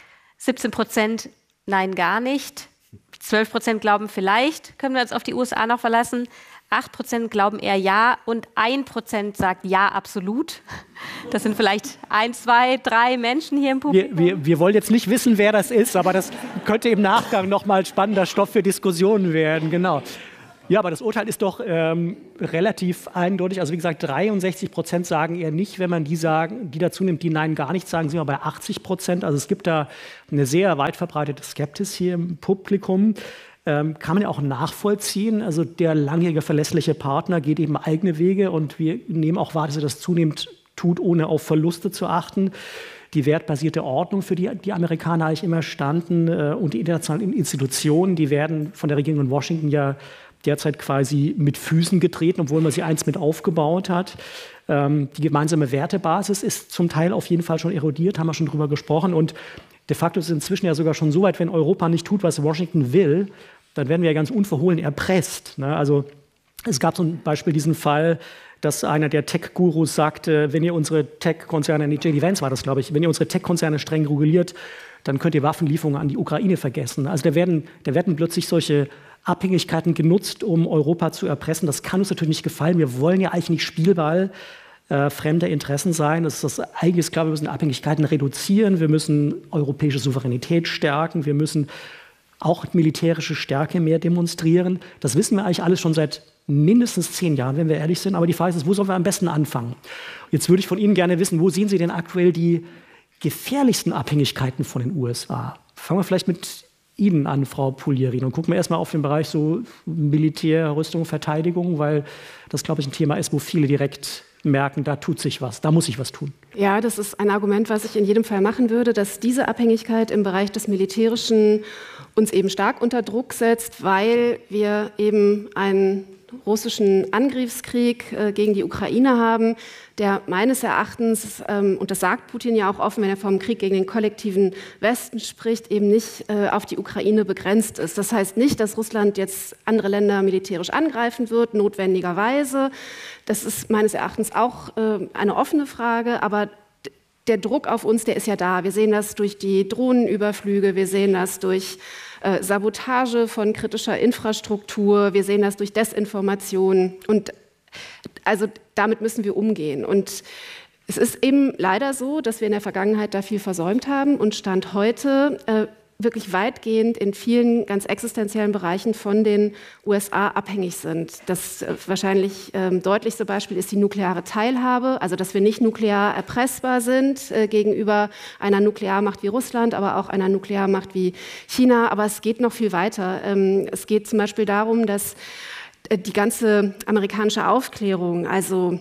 17% nein, gar nicht. 12% glauben vielleicht, können wir uns auf die USA noch verlassen. 8% glauben eher ja und 1% sagt ja, absolut. Das sind vielleicht 1, 2, 3 Menschen hier im Publikum. Wir wollen jetzt nicht wissen, wer das ist, aber das könnte im Nachgang nochmal spannender Stoff für Diskussionen werden. Genau. Ja, aber das Urteil ist doch relativ eindeutig. Also wie gesagt, 63% sagen eher nicht. Wenn man die dazu nimmt, die Nein gar nicht sagen, sind wir bei 80%. Also es gibt da eine sehr weit verbreitete Skepsis hier im Publikum. Kann man ja auch nachvollziehen. Also der langjährige verlässliche Partner geht eben eigene Wege und wir nehmen auch wahr, dass er das zunehmend tut, ohne auf Verluste zu achten. Die wertbasierte Ordnung, für die Amerikaner eigentlich immer standen und die internationalen Institutionen, die werden von der Regierung in Washington ja derzeit quasi mit Füßen getreten, obwohl man sie einst mit aufgebaut hat. Die gemeinsame Wertebasis ist zum Teil auf jeden Fall schon erodiert, haben wir schon drüber gesprochen. Und de facto ist es inzwischen ja sogar schon so weit, wenn Europa nicht tut, was Washington will, dann werden wir ja ganz unverhohlen erpresst. Also es gab zum Beispiel diesen Fall, dass einer der Tech-Gurus sagte, wenn ihr unsere Tech-Konzerne, JD Vance war das, glaube ich, wenn ihr unsere Tech-Konzerne streng reguliert, dann könnt ihr Waffenlieferungen an die Ukraine vergessen. Also da werden plötzlich solche Abhängigkeiten genutzt, um Europa zu erpressen. Das kann uns natürlich nicht gefallen. Wir wollen ja eigentlich nicht Spielball fremder Interessen sein. Das ist das eigentliche, glaube ich, wir müssen Abhängigkeiten reduzieren. Wir müssen europäische Souveränität stärken. Wir müssen auch militärische Stärke mehr demonstrieren. Das wissen wir eigentlich alles schon seit mindestens 10 Jahren, wenn wir ehrlich sind. Aber die Frage ist, wo sollen wir am besten anfangen? Jetzt würde ich von Ihnen gerne wissen, wo sehen Sie denn aktuell die gefährlichsten Abhängigkeiten von den USA? Fangen wir vielleicht mit Ihnen an, Frau Pulierin. Und gucken wir erstmal auf den Bereich so Militär, Rüstung, Verteidigung, weil das, glaube ich, ein Thema ist, wo viele direkt merken, da tut sich was, da muss sich was tun. Ja, das ist ein Argument, was ich in jedem Fall machen würde, dass diese Abhängigkeit im Bereich des Militärischen uns eben stark unter Druck setzt, weil wir eben einen russischen Angriffskrieg gegen die Ukraine haben, der meines Erachtens, und das sagt Putin ja auch offen, wenn er vom Krieg gegen den kollektiven Westen spricht, eben nicht auf die Ukraine begrenzt ist. Das heißt nicht, dass Russland jetzt andere Länder militärisch angreifen wird, notwendigerweise. Das ist meines Erachtens auch eine offene Frage, aber der Druck auf uns, der ist ja da. Wir sehen das durch die Drohnenüberflüge, wir sehen das durch Sabotage von kritischer Infrastruktur, wir sehen das durch Desinformation und also damit müssen wir umgehen. Und es ist eben leider so, dass wir in der Vergangenheit da viel versäumt haben und Stand heute wirklich weitgehend in vielen ganz existenziellen Bereichen von den USA abhängig sind. Das wahrscheinlich deutlichste Beispiel ist die nukleare Teilhabe, also dass wir nicht nuklear erpressbar sind gegenüber einer Nuklearmacht wie Russland, aber auch einer Nuklearmacht wie China. Aber es geht noch viel weiter. Es geht zum Beispiel darum, dass die ganze amerikanische Aufklärung, also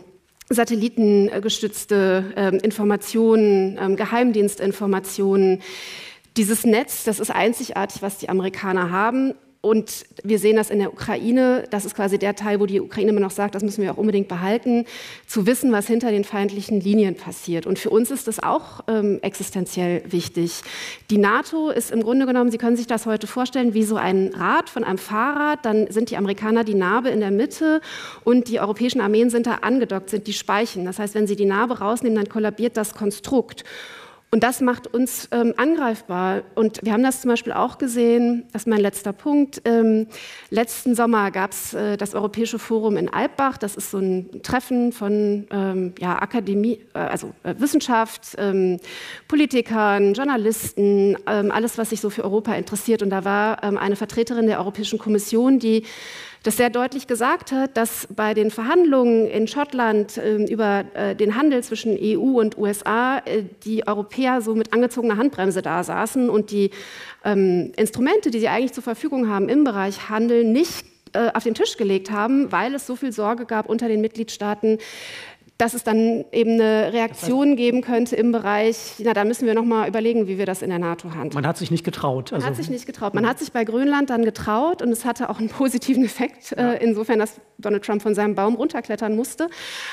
satellitengestützte Informationen, Geheimdienstinformationen, dieses Netz, das ist einzigartig, was die Amerikaner haben. Und wir sehen das in der Ukraine. Das ist quasi der Teil, wo die Ukraine immer noch sagt, das müssen wir auch unbedingt behalten, zu wissen, was hinter den feindlichen Linien passiert. Und für uns ist das auch existenziell wichtig. Die NATO ist im Grunde genommen, Sie können sich das heute vorstellen, wie so ein Rad von einem Fahrrad. Dann sind die Amerikaner die Narbe in der Mitte und die europäischen Armeen sind da angedockt, sind die Speichen. Das heißt, wenn Sie die Narbe rausnehmen, dann kollabiert das Konstrukt. Und das macht uns angreifbar. Und wir haben das zum Beispiel auch gesehen, das ist mein letzter Punkt. Letzten Sommer gab es das Europäische Forum in Alpbach. Das ist so ein Treffen von Akademie, also Wissenschaft, Politikern, Journalisten, alles, was sich so für Europa interessiert. Und da war eine Vertreterin der Europäischen Kommission, die das sehr deutlich gesagt hat, dass bei den Verhandlungen in Schottland über den Handel zwischen EU und USA die Europäer so mit angezogener Handbremse da saßen und die Instrumente, die sie eigentlich zur Verfügung haben im Bereich Handel, nicht auf den Tisch gelegt haben, weil es so viel Sorge gab unter den Mitgliedstaaten, dass es dann eben eine Reaktion geben könnte im Bereich, da müssen wir noch mal überlegen, wie wir das in der NATO handhaben. Man hat sich nicht getraut. Man hat sich nicht getraut. Man hat sich bei Grönland dann getraut und es hatte auch einen positiven Effekt, insofern, dass Donald Trump von seinem Baum runterklettern musste.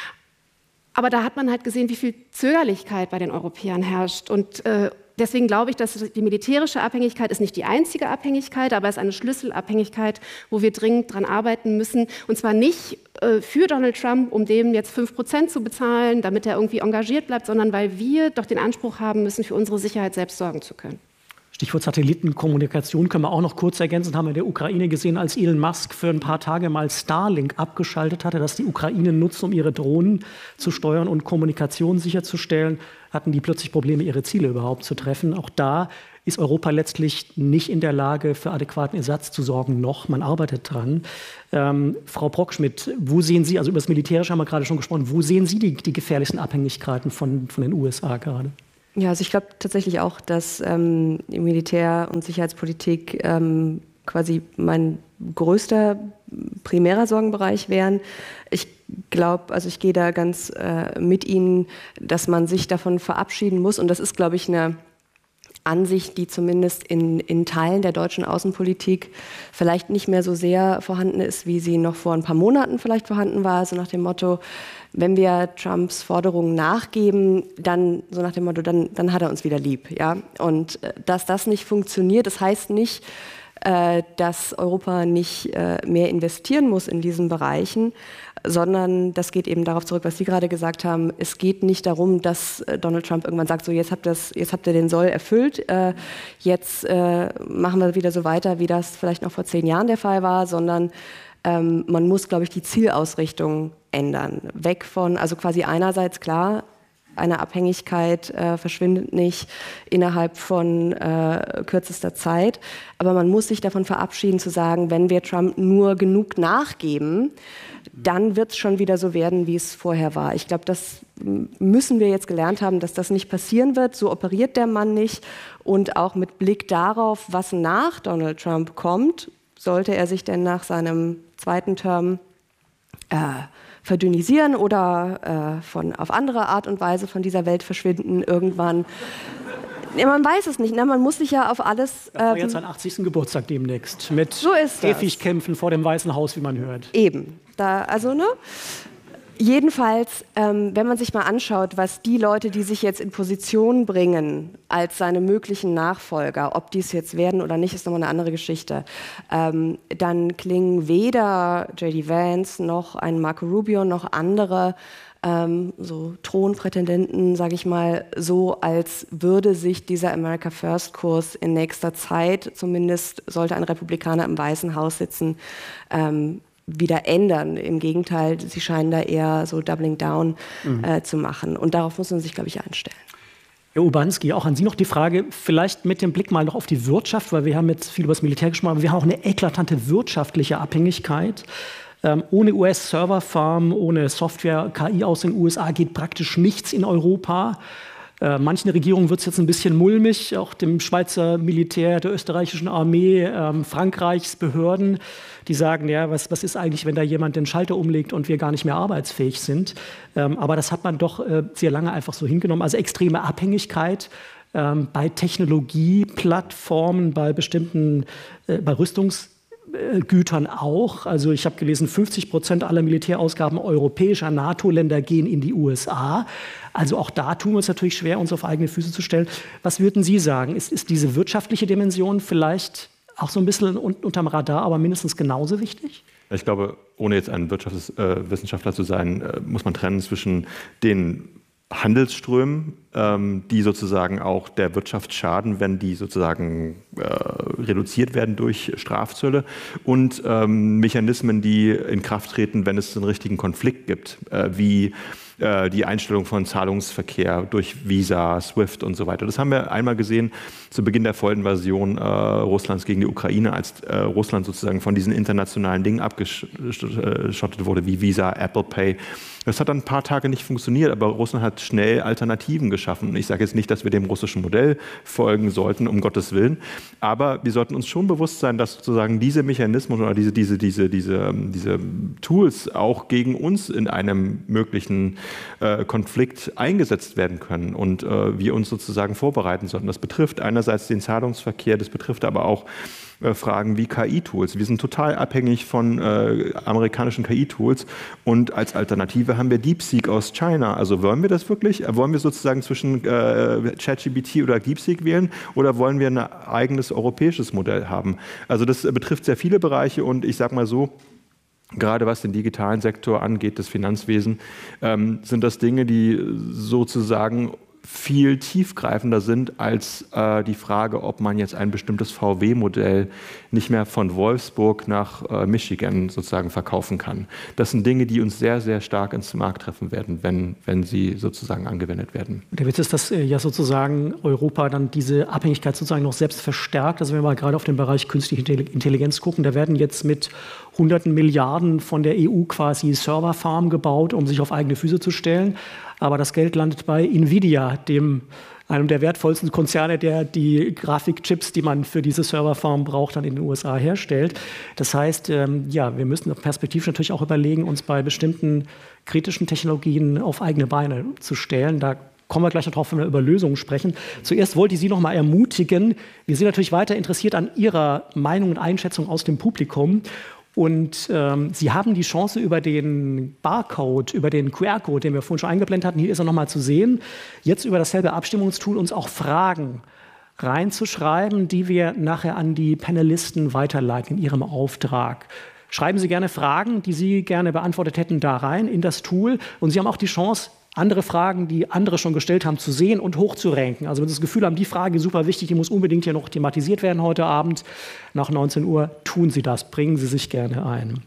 Aber da hat man halt gesehen, wie viel Zögerlichkeit bei den Europäern herrscht. Und deswegen glaube ich, dass die militärische Abhängigkeit ist nicht die einzige Abhängigkeit, aber es ist eine Schlüsselabhängigkeit, wo wir dringend dran arbeiten müssen. Und zwar nicht für Donald Trump, um dem jetzt 5% zu bezahlen, damit er irgendwie engagiert bleibt, sondern weil wir doch den Anspruch haben müssen, für unsere Sicherheit selbst sorgen zu können. Stichwort Satellitenkommunikation können wir auch noch kurz ergänzen. Haben wir in der Ukraine gesehen, als Elon Musk für ein paar Tage mal Starlink abgeschaltet hatte, dass die Ukraine nutzt, um ihre Drohnen zu steuern und Kommunikation sicherzustellen, hatten die plötzlich Probleme, ihre Ziele überhaupt zu treffen. Auch da ist Europa letztlich nicht in der Lage, für adäquaten Ersatz zu sorgen. Noch, man arbeitet dran. Frau Brockschmidt, wo sehen Sie, also über das Militärische haben wir gerade schon gesprochen, wo sehen Sie die gefährlichsten Abhängigkeiten von den USA gerade? Ja, also ich glaube tatsächlich auch, dass Militär- und Sicherheitspolitik quasi mein größter primärer Sorgenbereich wären. Ich glaube, also ich gehe da ganz mit Ihnen, dass man sich davon verabschieden muss. Und das ist, glaube ich, eine Ansicht, die zumindest in Teilen der deutschen Außenpolitik vielleicht nicht mehr so sehr vorhanden ist, wie sie noch vor ein paar Monaten vielleicht vorhanden war. So nach dem Motto, wenn wir Trumps Forderungen nachgeben, dann so nach dem Motto, dann hat er uns wieder lieb. Ja? Und dass das nicht funktioniert, das heißt nicht, dass Europa nicht mehr investieren muss in diesen Bereichen, sondern das geht eben darauf zurück, was Sie gerade gesagt haben. Es geht nicht darum, dass Donald Trump irgendwann sagt, so jetzt habt ihr den Soll erfüllt, jetzt machen wir wieder so weiter, wie das vielleicht noch vor 10 Jahren der Fall war, sondern man muss, glaube ich, die Zielausrichtung ändern. Weg von, also quasi einerseits klar, eine Abhängigkeit verschwindet nicht innerhalb von kürzester Zeit. Aber man muss sich davon verabschieden zu sagen, wenn wir Trump nur genug nachgeben, dann wird es schon wieder so werden, wie es vorher war. Ich glaube, das müssen wir jetzt gelernt haben, dass das nicht passieren wird. So operiert der Mann nicht. Und auch mit Blick darauf, was nach Donald Trump kommt, sollte er sich denn nach seinem zweiten Term verdünnisieren oder auf andere Art und Weise von dieser Welt verschwinden irgendwann. Ja, man weiß es nicht, ne? Man muss sich ja auf alles... Das war jetzt sein 80. Geburtstag demnächst, mit so Käfigkämpfen vor dem Weißen Haus, wie man hört. Eben, jedenfalls, wenn man sich mal anschaut, was die Leute, die sich jetzt in Position bringen als seine möglichen Nachfolger, ob die es jetzt werden oder nicht, ist nochmal eine andere Geschichte, dann klingen weder J.D. Vance noch ein Marco Rubio noch andere so Thronprätendenten, sage ich mal, so, als würde sich dieser America First Kurs in nächster Zeit, zumindest sollte ein Republikaner im Weißen Haus sitzen, wieder ändern. Im Gegenteil, sie scheinen da eher so Doubling Down zu machen. Und darauf muss man sich, glaube ich, einstellen. Herr Urbanski, auch an Sie noch die Frage, vielleicht mit dem Blick mal noch auf die Wirtschaft, weil wir haben jetzt viel über das Militär gesprochen, aber wir haben auch eine eklatante wirtschaftliche Abhängigkeit. Ohne US-Serverfarm, ohne Software, KI aus den USA geht praktisch nichts in Europa. Manchen Regierungen wird es jetzt ein bisschen mulmig, auch dem Schweizer Militär, der österreichischen Armee, Frankreichs Behörden, die sagen, ja, was ist eigentlich, wenn da jemand den Schalter umlegt und wir gar nicht mehr arbeitsfähig sind. Aber das hat man doch sehr lange einfach so hingenommen. Also extreme Abhängigkeit bei Technologieplattformen, bei bestimmten, bei Rüstungsgütern auch. Also ich habe gelesen, 50% aller Militärausgaben europäischer NATO-Länder gehen in die USA. Also auch da tun wir uns natürlich schwer, uns auf eigene Füße zu stellen. Was würden Sie sagen? Ist diese wirtschaftliche Dimension vielleicht auch so ein bisschen unterm Radar, aber mindestens genauso wichtig? Ich glaube, ohne jetzt ein Wirtschaftswissenschaftler zu sein, muss man trennen zwischen den Handelsströmen, die sozusagen auch der Wirtschaft schaden, wenn die sozusagen reduziert werden durch Strafzölle, und Mechanismen, die in Kraft treten, wenn es einen richtigen Konflikt gibt, wie die Einstellung von Zahlungsverkehr durch Visa, SWIFT und so weiter. Das haben wir einmal gesehen zu Beginn der Vollinvasion Russlands gegen die Ukraine, als Russland sozusagen von diesen internationalen Dingen abgeschottet wurde, wie Visa, Apple Pay. Das hat dann ein paar Tage nicht funktioniert, aber Russland hat schnell Alternativen geschaffen. Ich sage jetzt nicht, dass wir dem russischen Modell folgen sollten, um Gottes Willen, aber wir sollten uns schon bewusst sein, dass sozusagen diese Mechanismen oder diese Tools auch gegen uns in einem möglichen Konflikt eingesetzt werden können und wir uns sozusagen vorbereiten sollten. Das betrifft einerseits den Zahlungsverkehr, das betrifft aber auch Fragen wie KI-Tools. Wir sind total abhängig von amerikanischen KI-Tools und als Alternative haben wir DeepSeek aus China. Also wollen wir das wirklich? Wollen wir sozusagen zwischen ChatGPT oder DeepSeek wählen oder wollen wir ein eigenes europäisches Modell haben? Also das betrifft sehr viele Bereiche und ich sage mal so, gerade was den digitalen Sektor angeht, das Finanzwesen, sind das Dinge, die sozusagen viel tiefgreifender sind als die Frage, ob man jetzt ein bestimmtes VW-Modell nicht mehr von Wolfsburg nach Michigan sozusagen verkaufen kann. Das sind Dinge, die uns sehr, sehr stark ins Markt treffen werden, wenn sie sozusagen angewendet werden. Der Witz ist, dass ja sozusagen Europa dann diese Abhängigkeit sozusagen noch selbst verstärkt. Also wenn wir mal gerade auf den Bereich künstliche Intelligenz gucken, da werden jetzt mit hunderten Milliarden von der EU quasi Serverfarmen gebaut, um sich auf eigene Füße zu stellen. Aber das Geld landet bei Nvidia, einem der wertvollsten Konzerne, der die Grafikchips, die man für diese Serverfarm braucht, dann in den USA herstellt. Das heißt, ja, wir müssen perspektivisch natürlich auch überlegen, uns bei bestimmten kritischen Technologien auf eigene Beine zu stellen. Da kommen wir gleich noch drauf, wenn wir über Lösungen sprechen. Zuerst wollte ich Sie noch mal ermutigen. Wir sind natürlich weiter interessiert an Ihrer Meinung und Einschätzung aus dem Publikum. Und Sie haben die Chance, über den Barcode, über den QR-Code, den wir vorhin schon eingeblendet hatten, hier ist er nochmal zu sehen, jetzt über dasselbe Abstimmungstool uns auch Fragen reinzuschreiben, die wir nachher an die Panelisten weiterleiten in ihrem Auftrag. Schreiben Sie gerne Fragen, die Sie gerne beantwortet hätten, da rein in das Tool. Und Sie haben auch die Chance, andere Fragen, die andere schon gestellt haben, zu sehen und hochzuranken. Also wenn Sie das Gefühl haben, die Frage ist super wichtig, die muss unbedingt hier noch thematisiert werden heute Abend nach 19 Uhr, tun Sie das, bringen Sie sich gerne ein.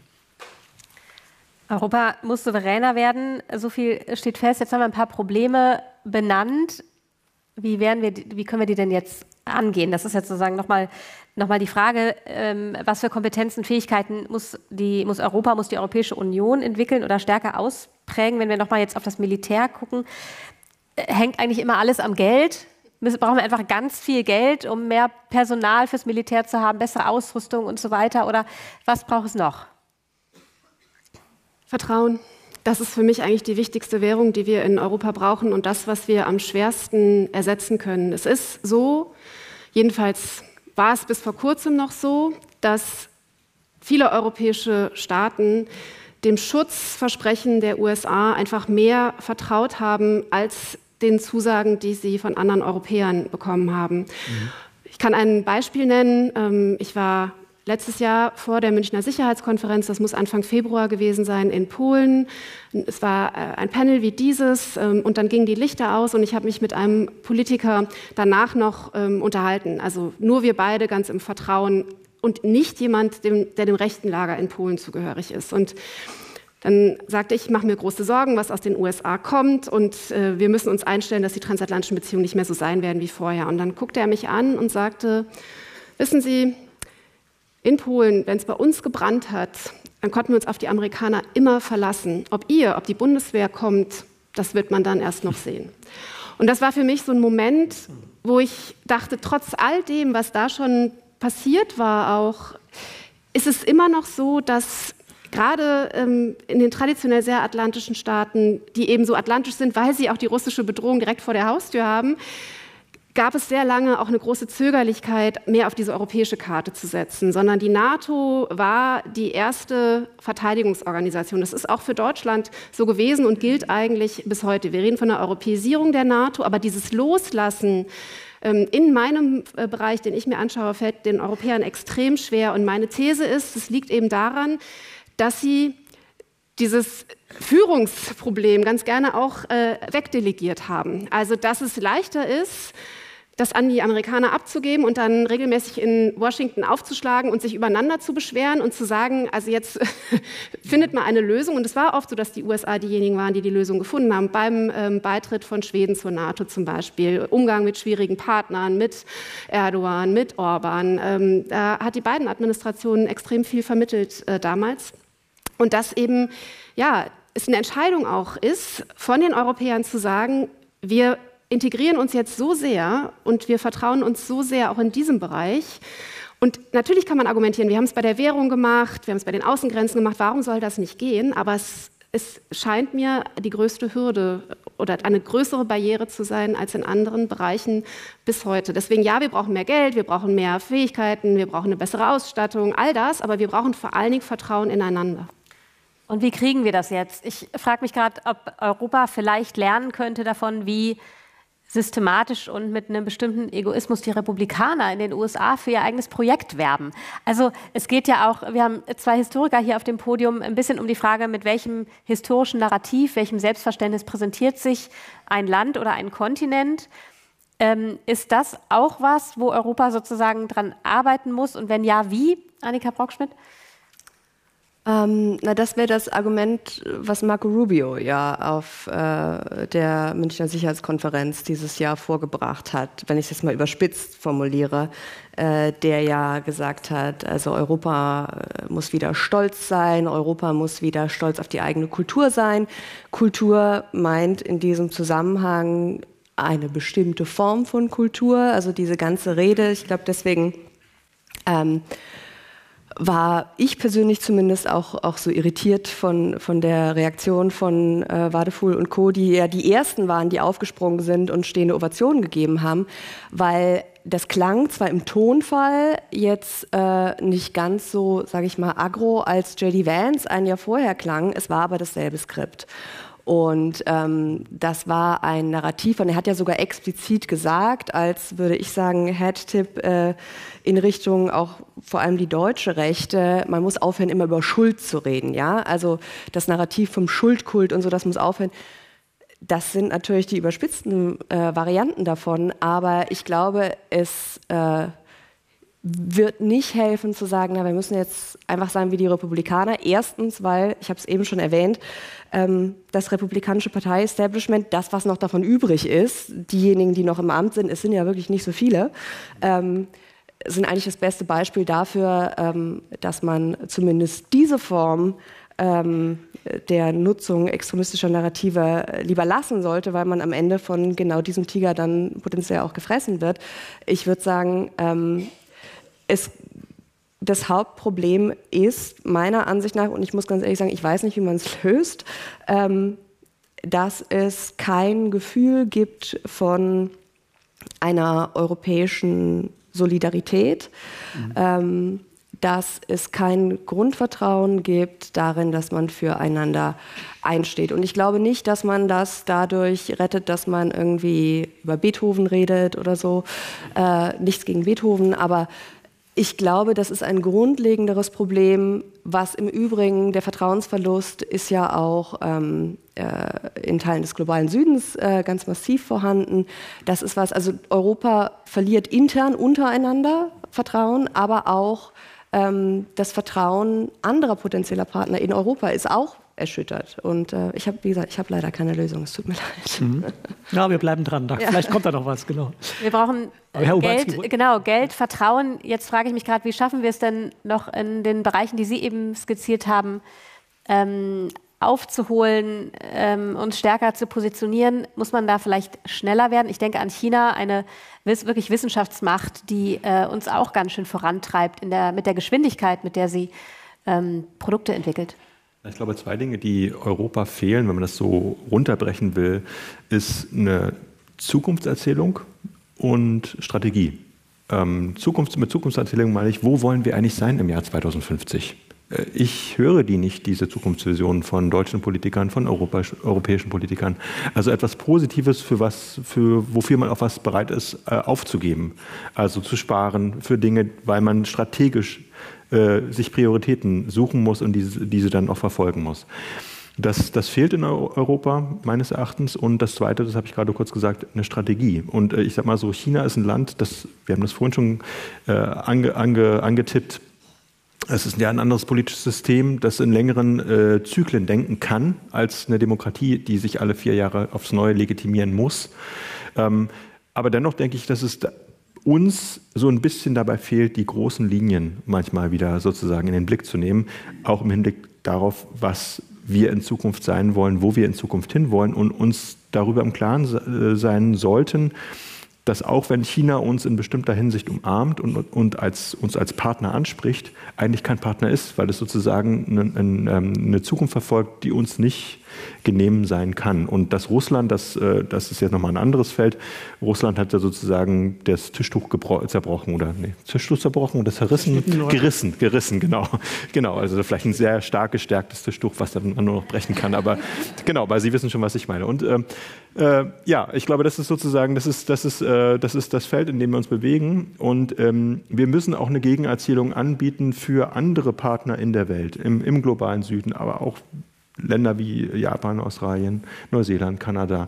Europa muss souveräner werden, so viel steht fest. Jetzt haben wir ein paar Probleme benannt. Wie können wir die denn jetzt angehen? Das ist jetzt sozusagen nochmal die Frage, was für Kompetenzen, Fähigkeiten muss die Europäische Union entwickeln oder stärker ausbauen? prägen, wenn wir nochmal jetzt auf das Militär gucken, hängt eigentlich immer alles am Geld. Brauchen wir einfach ganz viel Geld, um mehr Personal fürs Militär zu haben, bessere Ausrüstung und so weiter? Oder was braucht es noch? Vertrauen. Das ist für mich eigentlich die wichtigste Währung, die wir in Europa brauchen und das, was wir am schwersten ersetzen können. Es ist so, jedenfalls war es bis vor kurzem noch so, dass viele europäische Staaten dem Schutzversprechen der USA einfach mehr vertraut haben als den Zusagen, die sie von anderen Europäern bekommen haben. Ich kann ein Beispiel nennen. Ich war letztes Jahr vor der Münchner Sicherheitskonferenz, das muss Anfang Februar gewesen sein, in Polen. Es war ein Panel wie dieses und dann gingen die Lichter aus und ich habe mich mit einem Politiker danach noch unterhalten. Also nur wir beide ganz im Vertrauen und nicht jemand, der dem rechten Lager in Polen zugehörig ist. Und dann sagte ich mache mir große Sorgen, was aus den USA kommt und wir müssen uns einstellen, dass die transatlantischen Beziehungen nicht mehr so sein werden wie vorher. Und dann guckte er mich an und sagte, wissen Sie, in Polen, wenn es bei uns gebrannt hat, dann konnten wir uns auf die Amerikaner immer verlassen. Ob die Bundeswehr kommt, das wird man dann erst noch sehen. Und das war für mich so ein Moment, wo ich dachte, trotz all dem, was da schon passiert war auch, ist es immer noch so, dass gerade in den traditionell sehr atlantischen Staaten, die eben so atlantisch sind, weil sie auch die russische Bedrohung direkt vor der Haustür haben, gab es sehr lange auch eine große Zögerlichkeit, mehr auf diese europäische Karte zu setzen, sondern die NATO war die erste Verteidigungsorganisation. Das ist auch für Deutschland so gewesen und gilt eigentlich bis heute. Wir reden von der Europäisierung der NATO, aber dieses Loslassen in meinem Bereich, den ich mir anschaue, fällt den Europäern extrem schwer. Und meine These ist, es liegt eben daran, dass sie dieses Führungsproblem ganz gerne auch wegdelegiert haben. Also dass es leichter ist, das an die Amerikaner abzugeben und dann regelmäßig in Washington aufzuschlagen und sich übereinander zu beschweren und zu sagen, also jetzt findet mal eine Lösung. Und es war oft so, dass die USA diejenigen waren, die die Lösung gefunden haben, beim Beitritt von Schweden zur NATO zum Beispiel, Umgang mit schwierigen Partnern, mit Erdogan, mit Orban. Da hat die Biden-Administration extrem viel vermittelt damals. Und dass eben, ja, es eine Entscheidung auch ist, von den Europäern zu sagen, wir integrieren uns jetzt so sehr und wir vertrauen uns so sehr auch in diesem Bereich. Und natürlich kann man argumentieren, wir haben es bei der Währung gemacht, wir haben es bei den Außengrenzen gemacht, warum soll das nicht gehen? Aber es scheint mir die größte Hürde oder eine größere Barriere zu sein als in anderen Bereichen bis heute. Deswegen, ja, wir brauchen mehr Geld, wir brauchen mehr Fähigkeiten, wir brauchen eine bessere Ausstattung, all das, aber wir brauchen vor allen Dingen Vertrauen ineinander. Und wie kriegen wir das jetzt? Ich frage mich gerade, ob Europa vielleicht lernen könnte davon, wie systematisch und mit einem bestimmten Egoismus die Republikaner in den USA für ihr eigenes Projekt werben. Also es geht ja auch, wir haben zwei Historiker hier auf dem Podium, ein bisschen um die Frage, mit welchem historischen Narrativ, welchem Selbstverständnis präsentiert sich ein Land oder ein Kontinent. Ist das auch was, wo Europa sozusagen dran arbeiten muss? Und wenn ja, wie? Annika Brockschmidt? Das wäre das Argument, was Marco Rubio ja auf der Münchner Sicherheitskonferenz dieses Jahr vorgebracht hat, wenn ich es jetzt mal überspitzt formuliere, der ja gesagt hat, also Europa muss wieder stolz sein, Europa muss wieder stolz auf die eigene Kultur sein. Kultur meint in diesem Zusammenhang eine bestimmte Form von Kultur, also diese ganze Rede, ich glaube deswegen war ich persönlich zumindest auch so irritiert von der Reaktion von Wadefuhl und Co., die ja die Ersten waren, die aufgesprungen sind und stehende Ovationen gegeben haben, weil das klang zwar im Tonfall jetzt nicht ganz so, sage ich mal, aggro, als J.D. Vance ein Jahr vorher klang, es war aber dasselbe Skript. Und das war ein Narrativ, und er hat ja sogar explizit gesagt, als würde ich sagen, Head-Tipp in Richtung auch vor allem die deutsche Rechte, man muss aufhören, immer über Schuld zu reden. Ja? Also das Narrativ vom Schuldkult und so, das muss aufhören. Das sind natürlich die überspitzten Varianten davon, aber ich glaube, es wird nicht helfen zu sagen, na, wir müssen jetzt einfach sein wie die Republikaner. Erstens, weil, ich habe es eben schon erwähnt, das republikanische Partei-Establishment, das, was noch davon übrig ist, diejenigen, die noch im Amt sind, es sind ja wirklich nicht so viele, sind eigentlich das beste Beispiel dafür, dass man zumindest diese Form der Nutzung extremistischer Narrative lieber lassen sollte, weil man am Ende von genau diesem Tiger dann potenziell auch gefressen wird. Ich würde sagen, das Hauptproblem ist meiner Ansicht nach, und ich muss ganz ehrlich sagen, ich weiß nicht, wie man es löst, dass es kein Gefühl gibt von einer europäischen Solidarität, dass es kein Grundvertrauen gibt darin, dass man füreinander einsteht. Und ich glaube nicht, dass man das dadurch rettet, dass man irgendwie über Beethoven redet oder so. Nichts gegen Beethoven, aber ich glaube, das ist ein grundlegenderes Problem, was im Übrigen, der Vertrauensverlust ist ja auch in Teilen des globalen Südens ganz massiv vorhanden. Das ist was, also Europa verliert intern untereinander Vertrauen, aber auch das Vertrauen anderer potenzieller Partner in Europa ist auch erschüttert. Und ich habe, wie gesagt, ich habe leider keine Lösung. Es tut mir leid. Ja, wir bleiben dran. Vielleicht kommt da noch was, genau. Wir brauchen Geld, Vertrauen. Jetzt frage ich mich gerade, wie schaffen wir es denn noch in den Bereichen, die Sie eben skizziert haben, aufzuholen, uns stärker zu positionieren? Muss man da vielleicht schneller werden? Ich denke an China, eine wirklich Wissenschaftsmacht, die uns auch ganz schön vorantreibt mit der Geschwindigkeit, mit der sie Produkte entwickelt. Ich glaube, zwei Dinge, die Europa fehlen, wenn man das so runterbrechen will, ist eine Zukunftserzählung und Strategie. Mit Zukunftserzählung meine ich, wo wollen wir eigentlich sein im Jahr 2050? Ich höre diese Zukunftsvisionen von deutschen Politikern, von europäischen Politikern. Also etwas Positives, wofür man auch was bereit ist, aufzugeben. Also zu sparen für Dinge, weil man strategisch sich Prioritäten suchen muss und diese dann auch verfolgen muss. Das fehlt in Europa meines Erachtens. Und das Zweite, das habe ich gerade kurz gesagt, eine Strategie. Und ich sage mal so, China ist ein Land, wir haben das vorhin schon angetippt, es ist ja ein anderes politisches System, das in längeren Zyklen denken kann, als eine Demokratie, die sich alle 4 Jahre aufs Neue legitimieren muss. Aber dennoch denke ich, dass es uns so ein bisschen dabei fehlt, die großen Linien manchmal wieder sozusagen in den Blick zu nehmen, auch im Hinblick darauf, was wir in Zukunft sein wollen, wo wir in Zukunft hinwollen und uns darüber im Klaren sein sollten, dass auch wenn China uns in bestimmter Hinsicht umarmt und uns als Partner anspricht, eigentlich kein Partner ist, weil es sozusagen eine Zukunft verfolgt, die uns nicht genehm sein kann. Und dass Russland, das ist jetzt nochmal ein anderes Feld, Russland hat ja sozusagen das Tischtuch zerbrochen oder Tischtuch zerbrochen oder gerissen, genau. Also vielleicht ein sehr stark gestärktes Tischtuch, was dann nur noch brechen kann. Aber genau, weil Sie wissen schon, was ich meine. Und ich glaube, das ist sozusagen, das ist das Feld, in dem wir uns bewegen. Und wir müssen auch eine Gegenerzählung anbieten für andere Partner in der Welt, im globalen Süden, aber auch Länder wie Japan, Australien, Neuseeland, Kanada,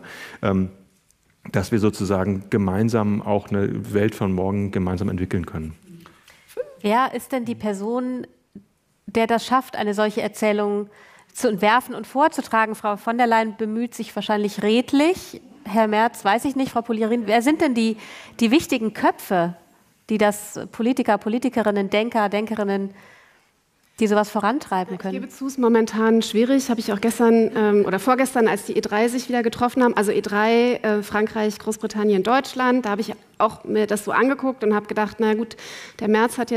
dass wir sozusagen gemeinsam auch eine Welt von morgen gemeinsam entwickeln können. Wer ist denn die Person, der das schafft, eine solche Erzählung zu entwerfen und vorzutragen? Frau von der Leyen bemüht sich wahrscheinlich redlich. Herr Merz, weiß ich nicht, Frau Polirin, wer sind denn die wichtigen Köpfe, die das Politiker, Politikerinnen, Denker, Denkerinnen, die sowas vorantreiben können? Ich gebe zu, es ist momentan schwierig. Habe ich auch gestern oder vorgestern, als die E3 sich wieder getroffen haben, also E3, Frankreich, Großbritannien, Deutschland, da habe ich auch mir das so angeguckt und habe gedacht, na gut, der Merz hat jetzt